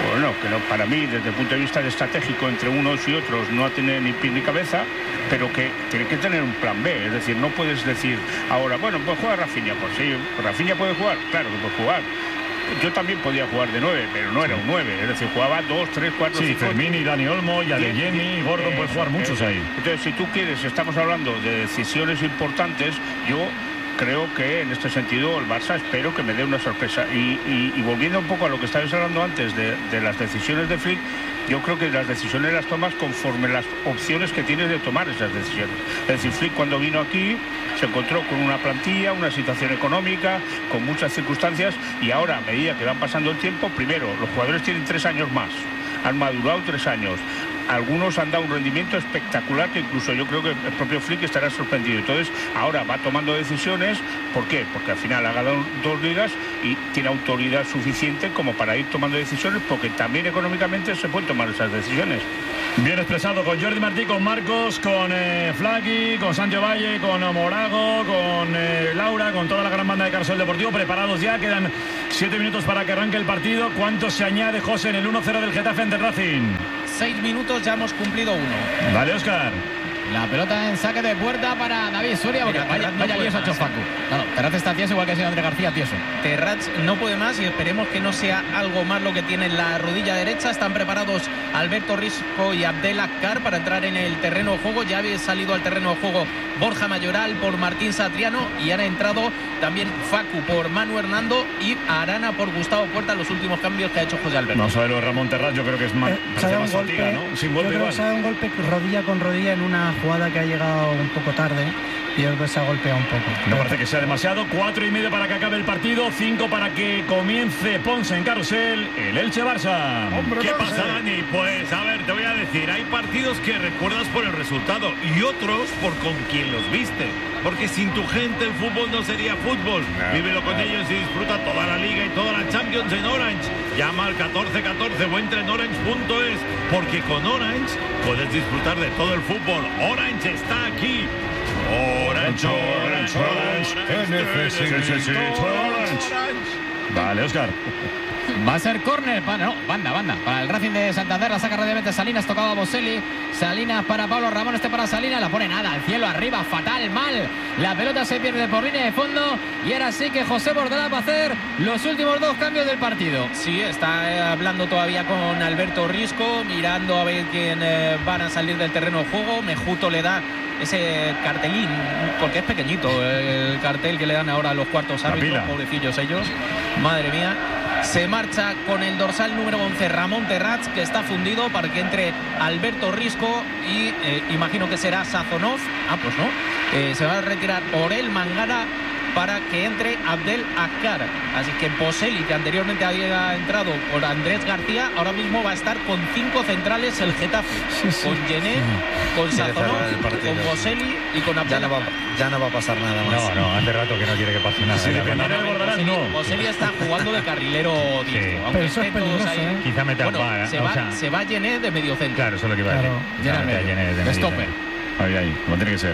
[SPEAKER 15] para mí, desde el punto de vista estratégico, entre unos y otros, no tiene ni pie ni cabeza, pero que tiene que tener un plan B. Es decir, no puedes decir ahora, bueno, pues juega Rafinha. Pues sí, Rafinha puede jugar, claro que puede jugar. Yo también podía jugar de 9, pero no era un 9. Es decir, jugaba 2, 3, 4, 5.
[SPEAKER 1] Sí, Fermín y Dani Olmo y Adeyemi y Gordon pueden jugar muchos ahí.
[SPEAKER 15] Entonces, si tú quieres, estamos hablando de decisiones importantes, yo creo que en este sentido el Barça espero que me dé una sorpresa. Y volviendo un poco a lo que estabais hablando antes de las decisiones de Flick, yo creo que las decisiones las tomas conforme las opciones que tienes de tomar esas decisiones. Es decir, Flick cuando vino aquí se encontró con una plantilla, una situación económica, con muchas circunstancias, y ahora a medida que van pasando el tiempo, primero, los jugadores tienen 3 años más, han madurado 3 años. Algunos han dado un rendimiento espectacular que incluso yo creo que el propio Flick estará sorprendido. Entonces, ahora va tomando decisiones. ¿Por qué? Porque al final ha ganado 2 ligas y tiene autoridad suficiente como para ir tomando decisiones, porque también económicamente se pueden tomar esas decisiones.
[SPEAKER 1] Bien expresado con Jordi Martí, con Marcos, con Flaqui, con Sancho Valle, con Morago, con Laura, con toda la gran banda de Carrusel Deportivo, preparados ya. Quedan 7 minutos para que arranque el partido. ¿Cuánto se añade, José, en el 1-0 del Getafe ante el Racing?
[SPEAKER 16] 6 minutos, ya hemos cumplido 1.
[SPEAKER 1] Dale, Óscar.
[SPEAKER 10] La pelota en saque de puerta para David Soria. Porque vaya lío se ha hecho Facu. No, Terraz está tieso igual que ha sido André García tieso.
[SPEAKER 16] Terraz no puede más y esperemos que no sea algo más lo que tiene en la rodilla derecha. Están preparados Alberto Risco y Abdel Akkar para entrar en el terreno de juego. Ya había salido al terreno de juego Borja Mayoral por Martín Satriano y han entrado también Facu por Manu Hernando y Arana por Gustavo Puerta, los últimos cambios que ha hecho José Alberto.
[SPEAKER 1] Vamos a ver, Ramón Terraz, yo creo que es más,
[SPEAKER 13] se ha dado un golpe,
[SPEAKER 1] fatiga, ¿no? Sin golpe igual.
[SPEAKER 13] Se ha dado un golpe rodilla con rodilla en una jugada que ha llegado un poco tarde y yo creo que se ha golpeado un poco.
[SPEAKER 1] No parece que sea demasiado. 4:30 para que acabe el partido, 5 para que comience Ponce en Carrusel, el Elche-Barça.
[SPEAKER 20] ¿Qué pasa, Dani? Pues a ver, te voy a decir, hay partidos que recuerdas por el resultado y otros por con quién los viste. Porque sin tu gente el fútbol no sería fútbol. Vívelo con ellos y disfruta toda la Liga y toda la Champions en Orange. Llama al 1414 o entra en orange.es, porque con Orange puedes disfrutar de todo el fútbol. Orange está aquí. Orange, Orange, Orange.
[SPEAKER 1] Vale, Óscar.
[SPEAKER 10] Va a ser córner, banda para el Racing de Santander. La saca rápidamente Salinas, tocado a Boselli. Salinas para Pablo Ramón, para Salinas, la pone nada, al cielo arriba, fatal, mal. La pelota se pierde por línea de fondo y ahora sí que José Bordalás va a hacer los últimos 2 cambios del partido.
[SPEAKER 16] Sí, está hablando todavía con Alberto Risco, mirando a ver quién van a salir del terreno de juego. Mejuto le da ese cartelín, porque es pequeñito el cartel que le dan ahora a los cuartos árbitros, pobrecillos ellos. Madre mía. Se marcha con el dorsal número 11 Ramón Terraz, que está fundido, para que entre Alberto Risco y imagino que será Sazonov. Pues no. Se va a retirar Orel Mangara para que entre Abdel Akkar. Así que Boselli, que anteriormente había entrado por Andrés García, ahora mismo va a estar con 5 centrales el Getafe. Con Gené, con Sazonov, con Boselli y con Abdel Akkar.
[SPEAKER 21] Ya no va a pasar nada más.
[SPEAKER 12] No, hace rato que no quiere que pase nada.
[SPEAKER 16] Boselli está jugando de carrilero diestro.
[SPEAKER 13] Pero eso es peligroso,
[SPEAKER 12] Quizá mete a
[SPEAKER 16] se va Gené de medio centro.
[SPEAKER 12] Claro, eso es lo que iba a decir.
[SPEAKER 10] De stopper.
[SPEAKER 1] Ahí, como tiene que ser.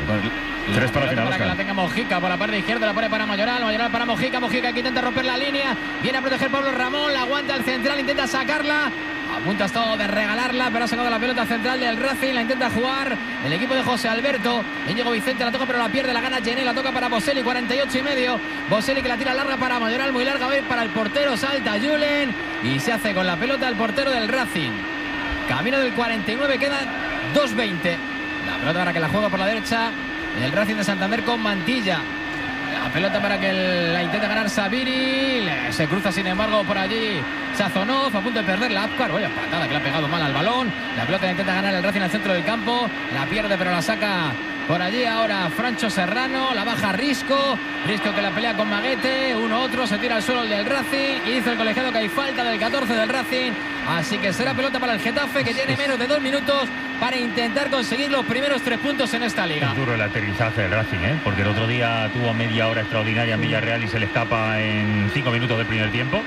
[SPEAKER 1] 3 para final.
[SPEAKER 10] Para que la tenga Mojica por la parte izquierda, la pone para Mayoral para Mojica que intenta romper la línea, viene a proteger Pablo Ramón, la aguanta el central, intenta sacarla, a punto ha estado de regalarla, pero ha sacado la pelota central del Racing, la intenta jugar el equipo de José Alberto. Íñigo Vicente la toca pero la pierde, la gana Gené, la toca para Boselli, 48,5. Boselli que la tira larga para Mayoral, muy larga, va para el portero, salta Julen y se hace con la pelota el portero del Racing. Camino del 49, quedan 2:20. La pelota para que la juega por la derecha el Racing de Santander con Mantilla. La pelota para que la intenta ganar Sabiri. Se cruza sin embargo por allí Sazonov, a punto de perder la Akkar. Vaya patada que le ha pegado mal al balón. La pelota la intenta ganar el Racing al centro del campo. La pierde pero la saca por allí ahora Francho Serrano. La baja Risco que la pelea con Maguete. Uno otro, se tira al suelo el del Racing. Y dice el colegiado que hay falta del 14 del Racing. Así que será pelota para el Getafe, que tiene menos de 2 minutos para intentar conseguir los primeros 3 puntos en esta liga.
[SPEAKER 12] Es duro el aterrizaje del Racing, porque el otro día tuvo media hora extraordinaria en Villarreal y se le escapa en 5 minutos del primer tiempo.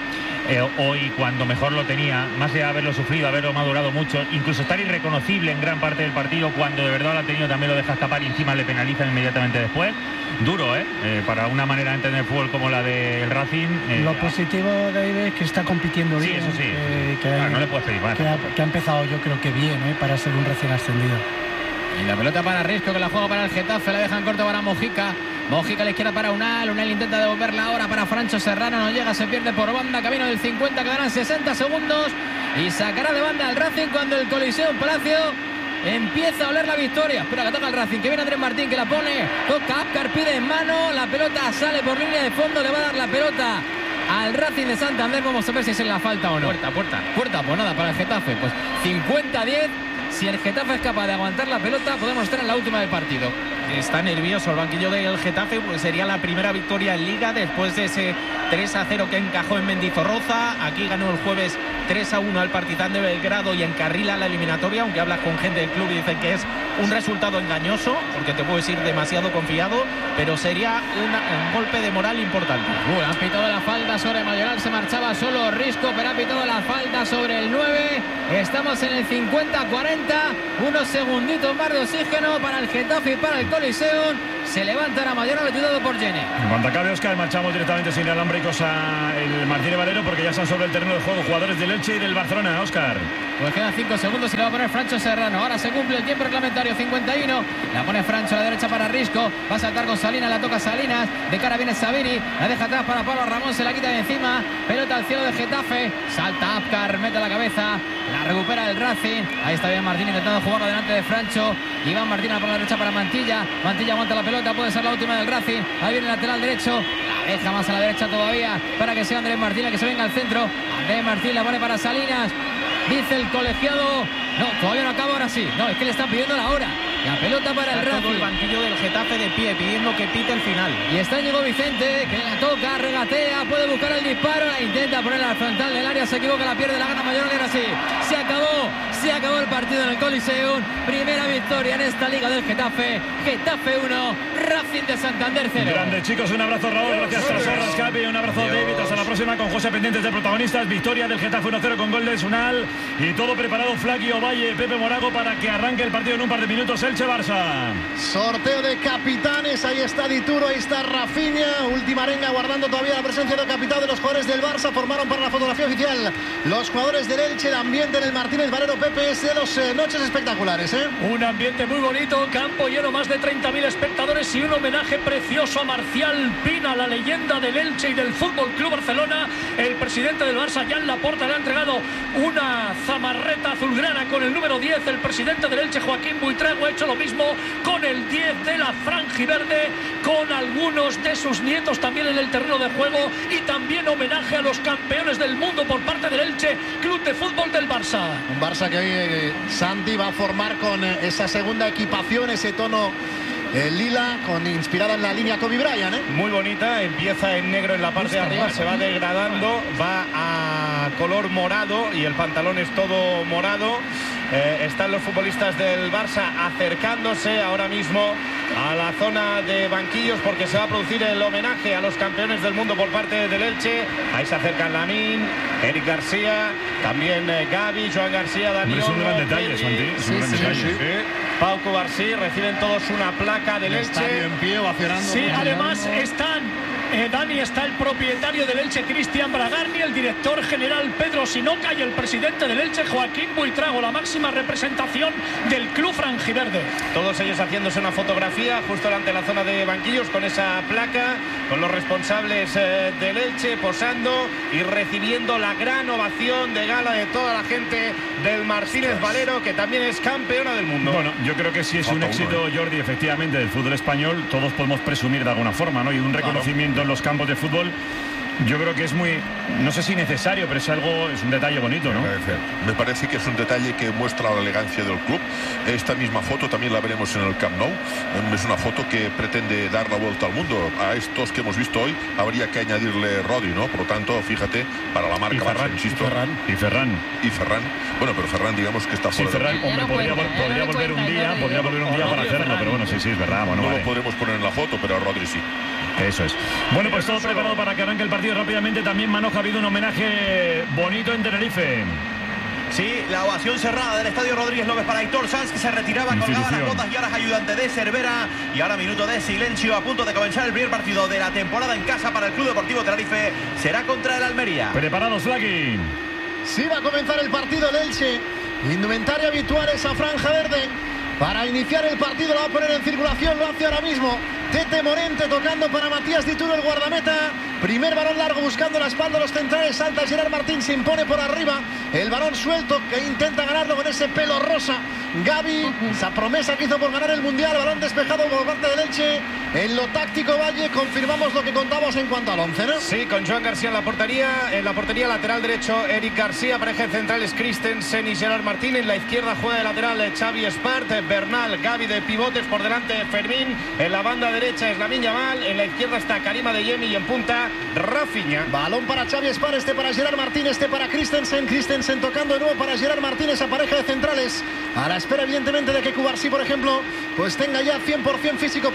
[SPEAKER 12] Hoy, cuando mejor lo tenía, más allá de haberlo sufrido, haberlo madurado mucho, incluso estar irreconocible en gran parte del partido, cuando de verdad lo ha tenido también lo deja escapar y encima le penalizan inmediatamente después. Duro, para una manera de entender el fútbol como la del Racing.
[SPEAKER 13] Lo positivo, David, es que está compitiendo bien.
[SPEAKER 12] Sí, eso sí. No le puedes pedir más.
[SPEAKER 13] Que ha empezado, yo creo que bien, para ser un recién ascendido.
[SPEAKER 10] Y la pelota para Risco, que la juega para el Getafe, la dejan corto para Mojica. Mojica a la izquierda para Unal intenta devolverla ahora para Francho Serrano, no llega, se pierde por banda, camino del 50, quedarán 60 segundos y sacará de banda al Racing cuando el Coliseo Palacio empieza a oler la victoria. Espera que toca el Racing, que viene Andrés Martín, que la pone, toca Akkar, pide en mano, la pelota sale por línea de fondo, le va a dar la pelota al Racing de Santander. Vamos a ver si es en la falta o no. Puerta, pues nada, para el Getafe, pues 50-10. Si el Getafe es capaz de aguantar la pelota, podemos estar en la última del partido.
[SPEAKER 16] Está nervioso el banquillo del Getafe, pues sería la primera victoria en Liga después de ese 3-0 que encajó en Mendizorroza. Aquí ganó el jueves 3-1 al Partizan de Belgrado y encarrila la eliminatoria, aunque hablas con gente del club y dicen que es un resultado engañoso, porque te puedes ir demasiado confiado, pero sería un golpe de moral importante.
[SPEAKER 10] Han pitado la falta sobre Mayoral, se marchaba solo Risco, pero ha pitado la falta sobre el 9. Estamos en el 50-40, unos segunditos más de oxígeno para el Getafe y para el Coliseum. Se levanta ahora Mayón, ayudado por Jenny.
[SPEAKER 1] En cuanto acabe, Óscar, marchamos directamente sin alámbricos a el Martínez Valero porque ya están sobre el terreno de juego jugadores del Elche y del Barcelona. Óscar.
[SPEAKER 10] Pues quedan 5 segundos y le va a poner Francho Serrano. Ahora se cumple el tiempo reglamentario, 51. La pone Francho a la derecha para Risco. Va a saltar con Salinas, la toca Salinas. De cara viene Sabiri. La deja atrás para Pablo Ramón, se la quita de encima. Pelota al cielo de Getafe. Salta Apcar, mete la cabeza. La recupera el Racing. Ahí está bien Martín intentando jugarlo delante de Francho. Iván Martínez por la derecha para Mantilla. Mantilla aguanta la pelota, puede ser la última del Racing. Ahí viene el lateral derecho. La deja más a la derecha todavía para que sea Andrés Martínez, que se venga al centro. Andrés Martínez la pone para Salinas. Dice el colegiado. No, todavía no acaba, ahora sí. No, es que le están pidiendo la hora. La pelota para el Racing.
[SPEAKER 16] Todo el banquillo del Getafe de pie, pidiendo que pite el final.
[SPEAKER 10] Y está Diego Vicente, que la toca, regatea, puede buscar el disparo, la intenta poner al frontal del área, se equivoca, la pierde, la gana Mayón, y ahora sí. Se acabó el partido en el Coliseum. Primera victoria en esta liga del Getafe. Getafe 1, Racing de Santander 0.
[SPEAKER 1] Grande, chicos, un abrazo, Raúl, gracias Trasor, Rascapi, un abrazo David, hasta la próxima con José pendientes de protagonistas. Victoria del Getafe 1-0 con gol de Sunal y todo preparado Flaqui Ovalle, Pepe Morago para que arranque el partido en un par de minutos. Elche-Barça.
[SPEAKER 9] Sorteo de capitanes, ahí está Dituro, ahí está Rafinha, última arenga guardando todavía la presencia del capitán de los jugadores del Barça. Formaron para la fotografía oficial los jugadores del Elche. El ambiente en el Martínez Valero, Pepe, es de dos noches espectaculares, ¿eh?
[SPEAKER 6] Un ambiente muy bonito, campo lleno, más de 30.000 espectadores y un homenaje precioso a Marcial Pina, la leyenda del Elche y del Fútbol Club Barcelona. El presidente del Barça, Jan Laporta, le ha entregado una zamarreta azulgrana con el número 10. El presidente del Elche, Joaquín Buitrago, ha hecho lo mismo con el 10 de la franjiverde, con algunos de sus nietos también en el terreno de juego, y también homenaje a los campeones del mundo por parte del Elche, Club de Fútbol del Barça.
[SPEAKER 9] Un Barça que hoy Santi va a formar con esa segunda equipación, ese tono lila, inspirada en la línea Kobe Bryant, ¿eh?
[SPEAKER 2] Muy bonita, empieza en negro en la parte de arriba, se va degradando, va a color morado y el pantalón es todo morado. Están los futbolistas del Barça acercándose ahora mismo a la zona de banquillos porque se va a producir el homenaje a los campeones del mundo por parte del Elche. Ahí se acercan Lamine, Eric García, también Gavi, Joan García, Dani
[SPEAKER 1] Es un gran detalle, Santi. Es un gran detalle.
[SPEAKER 2] Pau Cubarsí, reciben todos una placa del Elche.
[SPEAKER 9] En pie, ovacionando.
[SPEAKER 6] Sí, además están... Dani, está el propietario del Elche, Cristian Bragarni, el director general Pedro Sinoca y el presidente del Elche, Joaquín Buitrago, la máxima representación del club franjiverde.
[SPEAKER 2] Todos ellos haciéndose una fotografía justo delante de la zona de banquillos con esa placa, con los responsables del Elche posando y recibiendo la gran ovación de gala de toda la gente del Martínez Valero, que también es campeona del mundo.
[SPEAKER 1] Bueno, yo creo que si es un éxito, Jordi, efectivamente, del fútbol español, todos podemos presumir de alguna forma, ¿no? Y un reconocimiento en los campos de fútbol, yo creo que es muy, no sé si necesario, pero es un detalle bonito, ¿no?
[SPEAKER 17] Me parece que es un detalle que muestra la elegancia del club. Esta misma foto también la veremos en el Camp Nou. Es una foto que pretende dar la vuelta al mundo. A estos que hemos visto hoy habría que añadirle Rodri, ¿no? Por lo tanto, fíjate, para la marca Barça, insisto.
[SPEAKER 1] Y Ferran.
[SPEAKER 17] Bueno, pero Ferran, digamos que está fuera.
[SPEAKER 1] Sí, Ferran, hombre, podría volver un día para hacerlo, pero bueno, sí, es verdad. Bueno,
[SPEAKER 17] no lo podremos poner en la foto, pero a Rodri sí.
[SPEAKER 1] Eso es. Bueno, pues todo preparado para que arranque el partido rápidamente. También, Manoja, ha habido un homenaje bonito en Tenerife.
[SPEAKER 11] Sí, la ovación cerrada del Estadio Rodríguez López para Aitor Sanz, que se retiraba, colgaba las botas y ahora es ayudante de Cervera. Y ahora minuto de silencio a punto de comenzar el primer partido de la temporada en casa para el Club Deportivo Tenerife. Será contra el Almería.
[SPEAKER 1] Preparados, Flaqui.
[SPEAKER 9] Sí, va a comenzar el partido del Elche. Indumentaria habitual esa franja verde. Para iniciar el partido la va a poner en circulación, lo hace ahora mismo Tete Morente, tocando para Matías Dituro, el guardameta. Primer balón largo buscando la espalda de los centrales, salta Gerard Martín, se impone por arriba. El balón suelto que intenta ganarlo con ese pelo rosa. Gavi, esa promesa que hizo por ganar el Mundial, balón despejado por parte del Elche. En lo táctico, Valle, confirmamos lo que contábamos en cuanto al 11, ¿no?
[SPEAKER 2] Sí, con Joan García en la portería lateral derecho Eric García, pareja de centrales Christensen y Gerard Martín. En la izquierda juega de lateral Xavi Espart, Bernal, Gavi de pivotes, por delante Fermín. En la banda derecha es Lamine Yamal, en la izquierda está Karim Adeyemi y en punta Rafinha.
[SPEAKER 9] Balón para Xavi Espart, este para Gerard Martín, este para Christensen tocando de nuevo para Gerard Martín, esa pareja de centrales, a la espera evidentemente de que Cubarsí, por ejemplo, pues tenga ya 100% físico para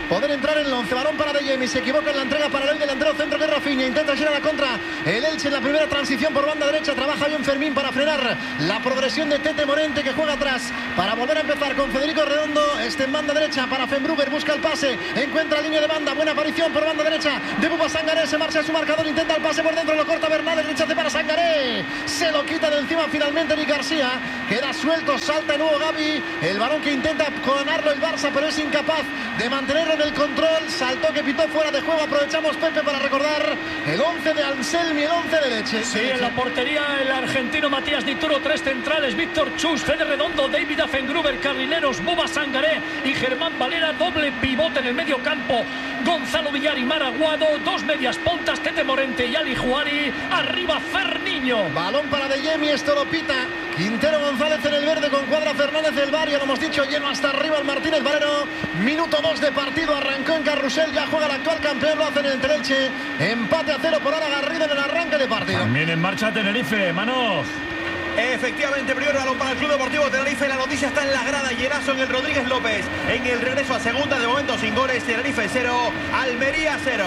[SPEAKER 9] poder entrar en el 11. Balón para De Jemi, se equivoca en la entrega para el delantero centro que es Rafinha, intenta girar a la contra el Elche en la primera transición por banda derecha, trabaja bien Fermín para frenar la progresión de Tete Morente que juega atrás para volver a empezar con Federico Redondo, en banda derecha para Fembruber, busca el pase, encuentra línea de banda, buena aparición por banda derecha de Bouba Sangaré, se marcha a su marcador, intenta el pase por dentro, lo corta Bernal, el rechace para Sangaré, se lo quita de encima finalmente Eric García, queda suelto, salta de nuevo Gavi, el balón que intenta ganarlo el Barça pero es incapaz de mantenerlo en el control, saltó que pitó fuera de juego, aprovechamos Pepe para recordar el 11 de Anselmi, el 11 de Leche.
[SPEAKER 6] Sí, en la portería el argentino Matías Dituro, 3 centrales, Víctor Chus, Fede Redondo, David Afengruber, carrileros, Bouba Sangaré y Germán Valera, doble pivote en el medio campo, Gonzalo Villar y Maraguado, 2 medias puntas, Tete Morente y Ali Juari, arriba Ferniño.
[SPEAKER 9] Balón para De Jemi, esto lo pita Quintero González en el verde con Cuadra Fernández del Bar, ya lo hemos dicho, lleno hasta arriba el Martínez Valero, minuto 2 de partido, arrancó en Carrusel, ya juega el actual campeón, lo hacen en el Elche, empate a 0 por ahora Garrido en el arranque de partido.
[SPEAKER 1] También en marcha Tenerife, Manos.
[SPEAKER 11] Efectivamente, primer balón para el Club Deportivo Tenerife. La noticia está en la grada. Llenazo en el Rodríguez López. En el regreso a segunda, de momento sin goles. Tenerife 0, Almería 0.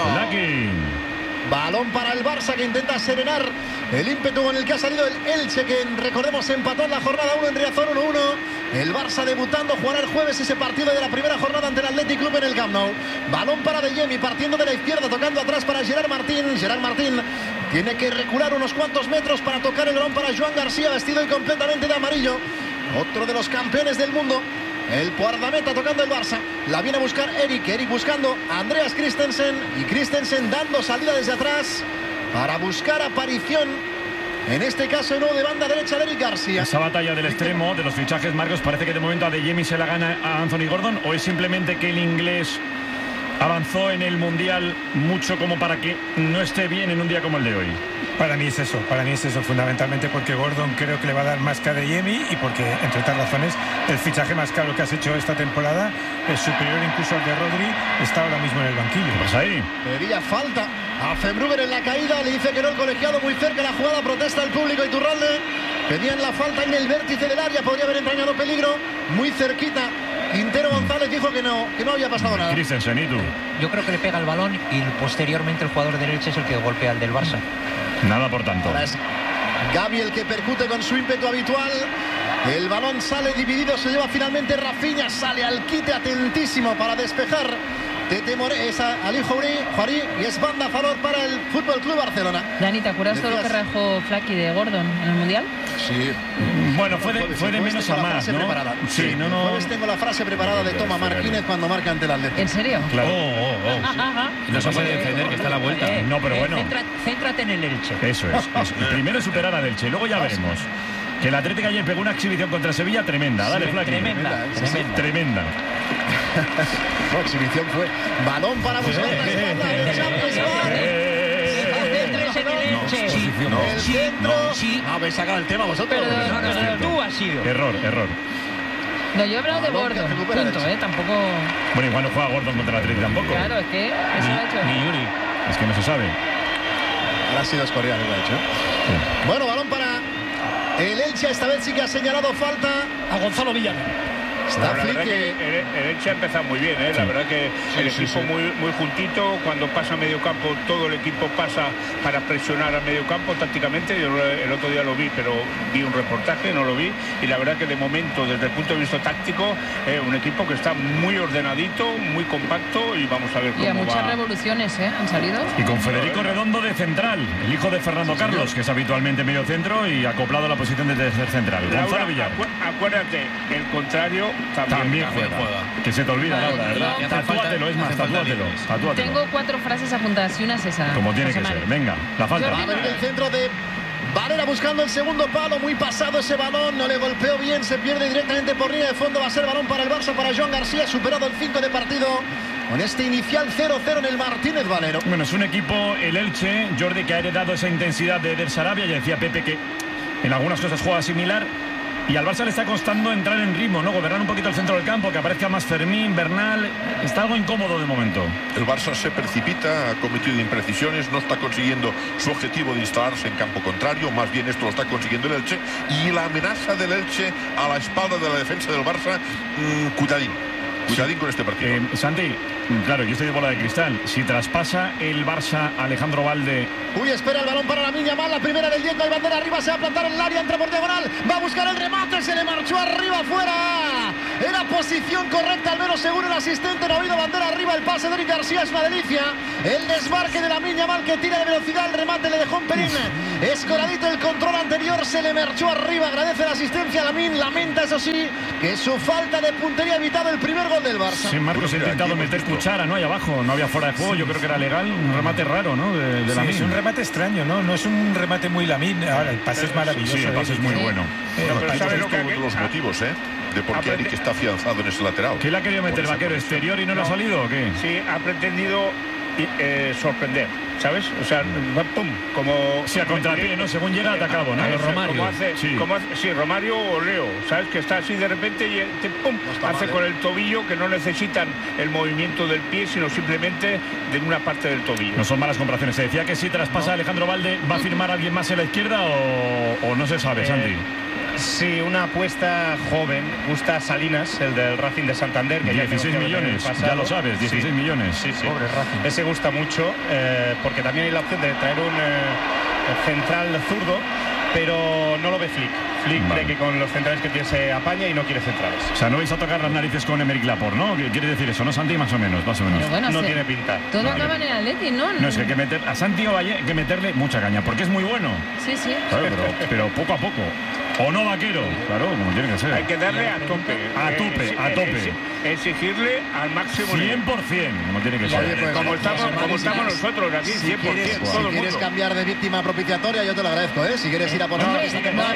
[SPEAKER 9] Balón para el Barça que intenta serenar el ímpetu con el que ha salido el Elche, que recordemos empató en la jornada 1 en Riazor 1-1. El Barça debutando, jugará el jueves ese partido de la primera jornada ante el Athletic Club en el Camp Nou. Balón para De Jemi, partiendo de la izquierda, tocando atrás para Gerard Martín. Gerard Martín tiene que recular unos cuantos metros para tocar el balón para Joan García, vestido y completamente de amarillo. Otro de los campeones del mundo. El guardameta tocando el Barça. La viene a buscar Eric buscando a Andreas Christensen. Y Christensen dando salida desde atrás para buscar aparición. En este caso, no de banda derecha de Eric García.
[SPEAKER 1] Esa batalla del extremo, de los fichajes, Marcos, parece que de momento a De Jemi se la gana a Anthony Gordon. ¿O es simplemente que el inglés avanzó en el Mundial mucho como para que no esté bien en un día como el de hoy?
[SPEAKER 5] Para mí es eso fundamentalmente porque Gordon creo que le va a dar más que a De Jemi y porque, entre otras razones, el fichaje más caro que has hecho esta temporada es superior incluso al de Rodri, está ahora mismo en el banquillo.
[SPEAKER 1] Pues ahí.
[SPEAKER 9] Pedía falta a Fembruber en la caída, le dice que no el colegiado, muy cerca la jugada, protesta el público Iturralde, pedían la falta en el vértice del área, podría haber entrañado peligro, muy cerquita. Quintero González dijo que no había pasado nada.
[SPEAKER 1] Christensen, ¿y tú?
[SPEAKER 3] Yo creo que le pega el balón y posteriormente el jugador del Elche es el que golpea al del Barça.
[SPEAKER 1] Nada por tanto.
[SPEAKER 9] Ahora es Gavi el que percute con su ímpetu habitual. El balón sale dividido, se lleva finalmente Rafinha, sale al quite atentísimo para despejar. Tete Morente, es Ali Juari y es banda a favor para el Fútbol Club Barcelona.
[SPEAKER 14] Dani, ¿te acuerdas todo lo que rajó Flaky de Gordon en el Mundial?
[SPEAKER 9] Sí.
[SPEAKER 1] Bueno, fue de menos a más, ¿no?
[SPEAKER 9] Sí, no. Jueves tengo la frase preparada de Toma Martínez cuando marca ante el Atlético.
[SPEAKER 14] ¿En serio?
[SPEAKER 1] Claro.
[SPEAKER 16] No se puede defender, que está a la vuelta.
[SPEAKER 1] No, pero bueno.
[SPEAKER 3] Céntrate en el Elche.
[SPEAKER 1] Eso es. Primero superar al Elche, luego ya veremos. Que el Atlético ayer pegó una exhibición contra Sevilla tremenda. Dale, Flaky. Tremenda.
[SPEAKER 9] No, exhibición fue. Balón para buscar la espalda de Champions. El centro. Habéis sacado el tema vosotros.
[SPEAKER 3] Pero tú has sido.
[SPEAKER 1] Error.
[SPEAKER 14] No, yo he hablado de Gordon. Punto, tampoco.
[SPEAKER 1] Bueno, igual no juega Gordon contra el Atlético tampoco.
[SPEAKER 14] Claro, es que eso ha hecho.
[SPEAKER 1] Ni Yuri. Es que no se sabe.
[SPEAKER 9] Ahora ha sido Escorial, lo ha hecho. Sí. Bueno, balón para el Elche. Esta vez sí que ha señalado falta
[SPEAKER 6] a Gonzalo Villar.
[SPEAKER 15] La verdad que el Elche ha empezado muy bien, La verdad que el equipo muy juntito. Cuando pasa a medio campo, todo el equipo pasa para presionar a medio campo tácticamente. Yo el otro día lo vi, pero vi un reportaje, no lo vi. Y la verdad que de momento, desde el punto de vista táctico, un equipo que está muy ordenadito, muy compacto, y vamos a ver cómo va.
[SPEAKER 14] Y a muchas revoluciones, han salido.
[SPEAKER 1] Y con Federico Redondo de central, el hijo de Fernando Carlos, que es habitualmente medio centro y acoplado a la posición de tercer central. Gonzalo Villar.
[SPEAKER 15] Acuérdate, el contrario también juega.
[SPEAKER 1] Que se te olvida, Laura, ¿verdad? Tatúatelo, es más, tatúatelo.
[SPEAKER 14] Tengo 4 frases apuntadas y una es esa.
[SPEAKER 1] Como tiene que ser. Venga, la falta.
[SPEAKER 9] Va a venir el centro de Valera buscando el segundo palo, muy pasado ese balón, no le golpeó bien, se pierde directamente por línea de fondo. Va a ser balón para el Barça, para Joan García, superado el 5 de partido con este inicial 0-0 en el Martínez Valero.
[SPEAKER 1] Bueno, es un equipo, el Elche, Jordi, que ha heredado esa intensidad de Eder Sarabia. Ya decía Pepe que en algunas cosas juega similar. Y al Barça le está costando entrar en ritmo, ¿no? Gobernar un poquito el centro del campo, que aparezca más Fermín, Bernal. Está algo incómodo de momento.
[SPEAKER 17] El Barça se precipita, ha cometido imprecisiones, no está consiguiendo su objetivo de instalarse en campo contrario, más bien esto lo está consiguiendo el Elche. Y la amenaza del Elche a la espalda de la defensa del Barça, cuidadín. Cuidadín con este partido.
[SPEAKER 1] Santi, claro, yo estoy de bola de cristal. Si traspasa el Barça Alejandro Valde...
[SPEAKER 9] Uy, espera el balón para Lamine Yamal, la primera del Diego, hay bandera arriba, se va a plantar en el área, entra por diagonal, va a buscar el remate, se le marchó arriba, fuera. Era posición correcta, al menos según el asistente, no ha habido bandera arriba, el pase de Eric García es una delicia. El desmarque de Lamine Yamal que tira de velocidad, el remate le dejó un pelín escoradito, el control anterior se le marchó arriba, agradece la asistencia a Lamine, lamenta eso sí, que su falta de puntería ha evitado el primer gol del Barça.
[SPEAKER 1] Sí, Marcos ha intentado meter cuchara, ¿no? Ahí abajo, no había fuera de juego, yo creo que era legal, un remate raro, ¿no? De
[SPEAKER 5] sí,
[SPEAKER 1] Lamine.
[SPEAKER 5] es un remate extraño, ¿no? No es un remate muy Lamine. Ahora, el pase es maravilloso.
[SPEAKER 1] Sí, el pase es muy bueno.
[SPEAKER 17] Pero ¿sabes lo que uno de los motivos, de por qué Eric está afianzado en ese lateral?
[SPEAKER 1] ¿Qué le ha querido meter Vaquero exterior y no le ha salido o qué?
[SPEAKER 15] Sí, ha pretendido sorprender, ¿sabes? O sea, pum, como...
[SPEAKER 1] Sí, a contrapié, ¿no? Según llega, atacado, ¿no?
[SPEAKER 15] Romario. Como hace Romario o Leo, ¿sabes? Que está así de repente y pum, hace con el tobillo, que no necesitan el movimiento del pie, sino simplemente de una parte del tobillo.
[SPEAKER 1] No son malas comparaciones. Se decía que si traspasa Alejandro Valde, ¿va a firmar a alguien más en la izquierda o no se sabe, Santi?
[SPEAKER 2] Sí, una apuesta joven. Gusta Salinas, el del Racing de Santander, que
[SPEAKER 1] 16 millones, ya lo sabes, 16 millones.
[SPEAKER 2] Sí. Pobre Racing. Ese gusta mucho, porque también hay la opción de traer un central zurdo, pero no lo ve Flick. Flick cree que con los centrales que tiene se apaña y no quiere centrales.
[SPEAKER 1] O sea, no vais a tocar las narices con Emerick Laporte, ¿no? ¿Quiere decir eso, no, Santi? Más o menos.
[SPEAKER 14] Bueno,
[SPEAKER 2] no tiene pinta.
[SPEAKER 14] Todo acaba en el Atleti, ¿no?
[SPEAKER 1] No, es que hay que meter a Santi Ovalle, hay que meterle mucha caña, porque es muy bueno.
[SPEAKER 14] Sí.
[SPEAKER 1] Claro, pero poco a poco. ¿O no, Vaquero? Claro, como tiene que ser.
[SPEAKER 15] Hay que darle a tope.
[SPEAKER 1] A tope.
[SPEAKER 15] Exigirle al máximo
[SPEAKER 1] 100%, como tiene que ser.
[SPEAKER 9] Pues,
[SPEAKER 15] como estamos nosotros aquí, 100%.
[SPEAKER 9] Si quieres cambiar de víctima propiciatoria, yo te lo agradezco, ¿eh? Si quieres ir a por
[SPEAKER 14] No.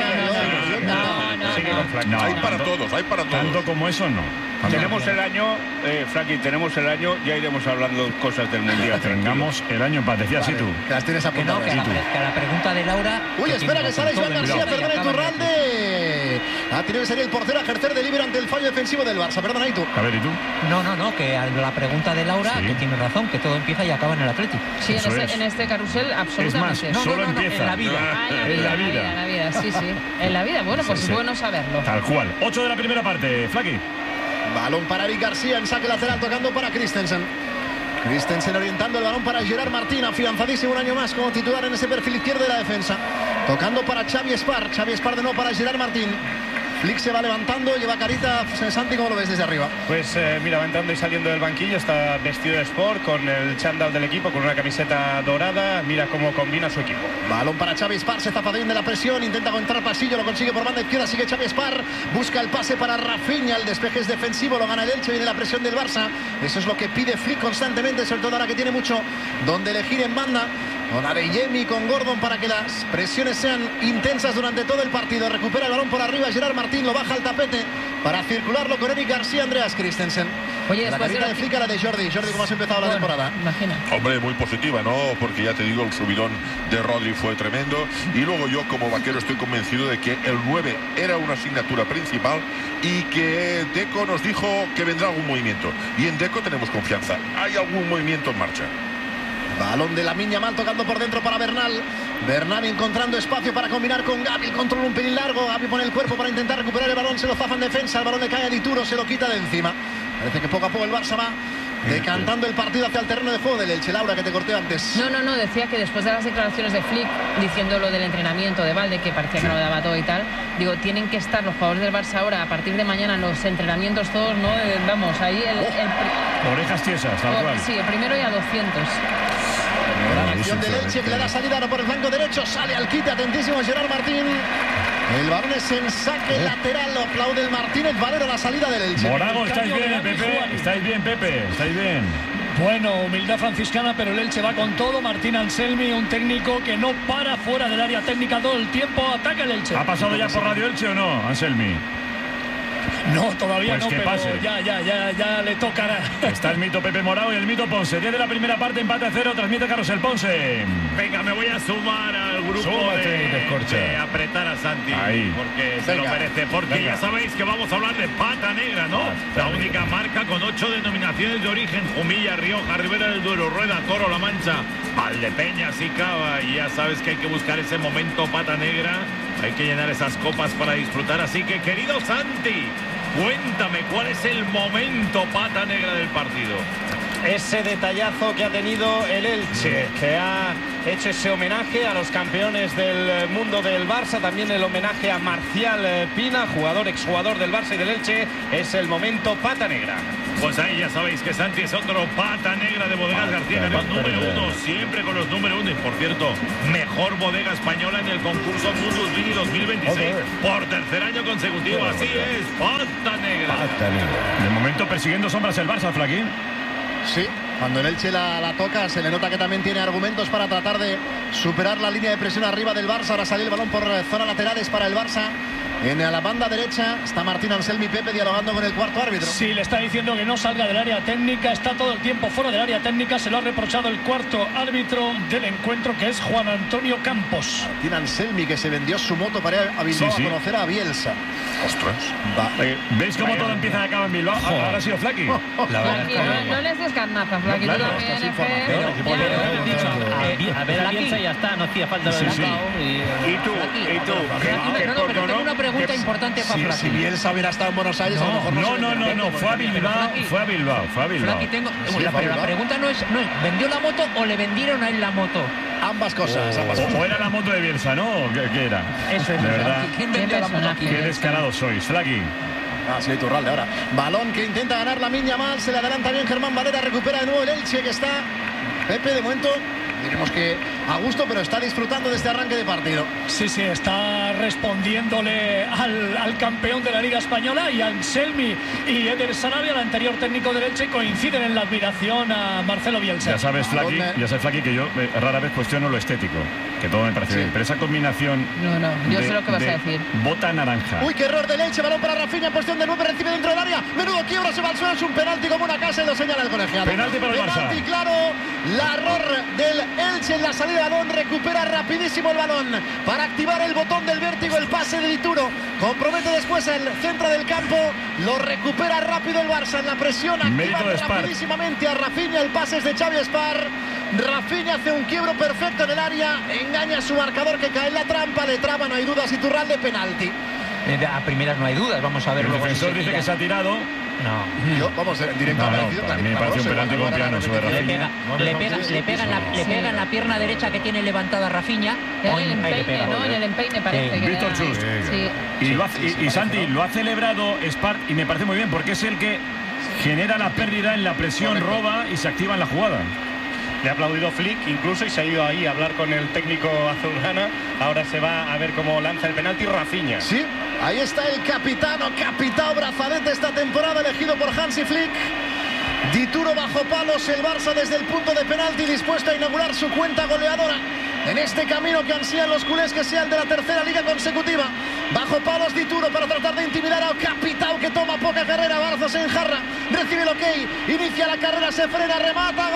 [SPEAKER 17] Hay para todos.
[SPEAKER 1] Tanto como eso, no.
[SPEAKER 15] Tenemos el año, Frankie, ya iremos hablando cosas del Mundial.
[SPEAKER 1] Tengamos el año en paz, decías tú.
[SPEAKER 9] Que las tienes apuntadas.
[SPEAKER 3] Que a la pregunta de Laura...
[SPEAKER 9] Uy, espera que sale Joan García, perdona Iturralde. Ha tenido que salir el portero a ejercer de libre ante el fallo defensivo del Barça. Perdona, ¿y tú?
[SPEAKER 1] A ver, ¿y tú?
[SPEAKER 3] No, que a la pregunta de Laura, que tiene razón, que todo empieza y acaba en el Atlético.
[SPEAKER 14] Sí, en este carrusel, absolutamente.
[SPEAKER 1] Es más, solo empieza.
[SPEAKER 3] En la vida.
[SPEAKER 14] En la vida, sí. En la vida, bueno, pues es bueno saberlo.
[SPEAKER 1] Tal cual. 8 de la primera parte, Flaky.
[SPEAKER 9] Balón para Eric García en saque lateral, tocando para Christensen. Christensen orientando el balón para Gerard Martín, afianzadísimo un año más como titular en ese perfil izquierdo de la defensa. Tocando para Xavi Espar de nuevo para Gerard Martín. Flick se va levantando, lleva carita. Santi, ¿cómo lo ves desde arriba?
[SPEAKER 2] Pues mira, va entrando y saliendo del banquillo, está vestido de sport con el chándal del equipo, con una camiseta dorada. Mira cómo combina su equipo.
[SPEAKER 9] Balón para Xavi Espar, se zapa bien de la presión, intenta entrar pasillo, lo consigue por banda izquierda, sigue Xavi Espar, busca el pase para Rafinha, el despeje es defensivo, lo gana el Elche, viene la presión del Barça. Eso es lo que pide Flick constantemente, sobre todo ahora que tiene mucho donde elegir en banda. Con Adeyemi, con Gordon, para que las presiones sean intensas durante todo el partido. Recupera el balón por arriba Gerard Martín, lo baja al tapete para circularlo con Eric García, Andreas Christensen.
[SPEAKER 14] Oye,
[SPEAKER 9] la carita de Flick a la de Jordi. Jordi, ¿cómo has empezado la temporada?
[SPEAKER 14] Imagina.
[SPEAKER 17] Hombre, muy positiva, ¿no? Porque ya te digo, el subidón de Rodri fue tremendo. Y luego yo, como Vaquero, estoy convencido de que el 9 era una asignatura principal y que Deco nos dijo que vendrá algún movimiento. Y en Deco tenemos confianza. Hay algún movimiento en marcha.
[SPEAKER 9] Balón de Lamine Yamal tocando por dentro para Bernal. Bernal encontrando espacio para combinar con Gavi. El control un pelín largo. Gavi pone el cuerpo para intentar recuperar el balón. Se lo zafa en defensa. El balón le cae a Dituro. Se lo quita de encima. Parece que poco a poco el Barça va decantando el partido hacia el terreno de juego del Elche. Laura, que te corté antes.
[SPEAKER 14] No, decía que después de las declaraciones de Flick diciendo lo del entrenamiento de Valde, que parecía que no daba todo y tal, digo, tienen que estar los jugadores del Barça ahora a partir de mañana en los entrenamientos todos, ¿no? Vamos, ahí
[SPEAKER 1] orejas tiesas, tal cual.
[SPEAKER 14] Sí, el primero y a 200.
[SPEAKER 9] La acción del Elche que le da salida por el flanco derecho, sale al quite, atentísimo Gerard Martín. El balón es en saque lateral, lo aplaude el Martínez Valero, la salida del Elche.
[SPEAKER 1] Morago, estáis bien, Pepe. Estáis bien.
[SPEAKER 6] Bueno, humildad franciscana, pero el Elche va con todo. Martín Anselmi, un técnico que no para fuera del área técnica todo el tiempo. Ataca el Elche.
[SPEAKER 1] ¿Ha pasado ya por Radio Elche o no, Anselmi?
[SPEAKER 6] No, todavía
[SPEAKER 1] pues
[SPEAKER 6] no,
[SPEAKER 1] que
[SPEAKER 6] pero
[SPEAKER 1] pase.
[SPEAKER 6] Ya le tocará.
[SPEAKER 1] Está el mito Pepe Morao y el mito Ponce. 10 de la primera parte, empate a 0, transmite Carlos el Ponce.
[SPEAKER 20] Venga, me voy a sumar al grupo de apretar a Santi.
[SPEAKER 1] Ahí.
[SPEAKER 20] Porque se lo merece. Porque ya sabéis que vamos a hablar de pata negra, ¿no? La única marca con 8 denominaciones de origen: Jumilla, Rioja, Ribera del Duero, Rueda, Toro, La Mancha, Valdepeñas y Cava. Y ya sabes que hay que buscar ese momento pata negra. Hay que llenar esas copas para disfrutar. Así que, querido Santi, Cuéntame, ¿cuál es el momento pata negra del partido?
[SPEAKER 2] Ese detallazo que ha tenido el Elche, que ha hecho ese homenaje a los campeones del mundo del Barça, también el homenaje a Marcial Pina, exjugador del Barça y del Elche. Es el momento pata negra.
[SPEAKER 20] Pues ahí ya sabéis que Santi es otro pata negra de Bodegas García, que es número 1, siempre con los número 1. Y por cierto, mejor bodega española en el concurso Mundus Vini 2026 por tercer año consecutivo. Así es, pata negra.
[SPEAKER 1] De momento persiguiendo sombras el Barça, Flaquín.
[SPEAKER 9] Sí, cuando el Elche la toca se le nota que también tiene argumentos para tratar de superar la línea de presión arriba del Barça. Ahora sale el balón por zona laterales para el Barça. En la banda derecha está Martín Anselmi Pepe dialogando con el cuarto árbitro.
[SPEAKER 4] Sí, le está diciendo que no salga del área técnica, está todo el tiempo fuera del área técnica, se lo ha reprochado el cuarto árbitro del encuentro, que es Juan Antonio Campos.
[SPEAKER 9] Martín Anselmi, que se vendió su moto para ir a Bilbao a conocer a Bielsa.
[SPEAKER 17] Ostras.
[SPEAKER 1] ¿Veis cómo todo empieza y acaba en Bilbao? Ahora ha sido Flaqui.
[SPEAKER 14] No les des carnaza, Flaqui, tú también,
[SPEAKER 18] A ver a Bielsa y ya está, no hacía falta lo de
[SPEAKER 15] ¿Y tú?
[SPEAKER 10] Tengo una pregunta importante para Flaqui.
[SPEAKER 9] Si Bielsa hubiera estado en Buenos Aires, a lo mejor
[SPEAKER 1] no, fue a Bilbao.
[SPEAKER 10] Flaqui, pero la pregunta no es, ¿vendió la moto o le vendieron a él la moto?
[SPEAKER 9] Ambas cosas.
[SPEAKER 1] O era la moto de Bielsa, ¿no? ¿Qué era?
[SPEAKER 10] Eso es.
[SPEAKER 1] De verdad.
[SPEAKER 10] ¿Quién vendió la moto aquí?
[SPEAKER 1] Qué descarados sois, Flaqui.
[SPEAKER 9] Sí, Iturralde ahora. Balón que intenta ganar Lamine Yamal, se le adelanta bien Germán Valera, recupera de nuevo el Elche, que está Pepe de momento. Diremos que a gusto, pero está disfrutando de este arranque de partido.
[SPEAKER 4] Sí, está respondiéndole al campeón de la Liga Española, y Anselmi y Eder Sarabia, el anterior técnico del Elche, coinciden en la admiración a Marcelo Bielsa.
[SPEAKER 1] Ya sabes, Flaqui, que yo rara vez cuestiono lo estético, que todo me parece bien, pero esa combinación
[SPEAKER 14] yo sé lo que vas a decir.
[SPEAKER 1] Bota naranja.
[SPEAKER 9] Uy, qué error de Elche, balón para Rafinha en posición de 9, recibe dentro del área, menudo quiebra, se va al suelo, es un penalti como una casa y lo señala el colegiado.
[SPEAKER 1] Penalti para el Barça.
[SPEAKER 9] Penalti claro, la error del Elche en la salida de balón, recupera rapidísimo el balón para activar el botón del vértigo, el pase de Dituro, compromete después el centro del campo, lo recupera rápido el Barça en la presión, activa rapidísimamente a Rafinha, el pase es de Xavi Espar, Rafinha hace un quiebro perfecto en el área, engaña a su marcador que cae en la trampa, le traba, no hay dudas, Iturralde, penalti.
[SPEAKER 3] A primeras no hay dudas, vamos a ver.
[SPEAKER 1] El defensor dice que se ha tirado.
[SPEAKER 3] No.
[SPEAKER 9] Yo, vamos, directamente.
[SPEAKER 1] Para mí me parece un penalti con piano sobre Rafinha.
[SPEAKER 3] Le pega en la pierna derecha que tiene levantada Rafinha.
[SPEAKER 14] En el empeine, ¿no? En el empeine parece que
[SPEAKER 1] Víctor Chus. Y Santi, lo ha celebrado Spart y me parece muy bien porque es el que genera la pérdida en la presión, roba y se activa en la jugada.
[SPEAKER 2] Le ha aplaudido Flick incluso y se ha ido ahí a hablar con el técnico azulgrana. Ahora se va a ver cómo lanza el penalti Rafinha.
[SPEAKER 9] Sí, ahí está el capitán brazalete esta temporada, elegido por Hansi Flick. Dituro bajo palos, el Barça desde el punto de penalti dispuesto a inaugurar su cuenta goleadora en este camino que ansían los culés, que sea el de la tercera liga consecutiva. Bajo palos Dituro para tratar de intimidar a Capitao, que toma poca carrera. Barça se enjarra, recibe el ok, inicia la carrera, se frena, remata.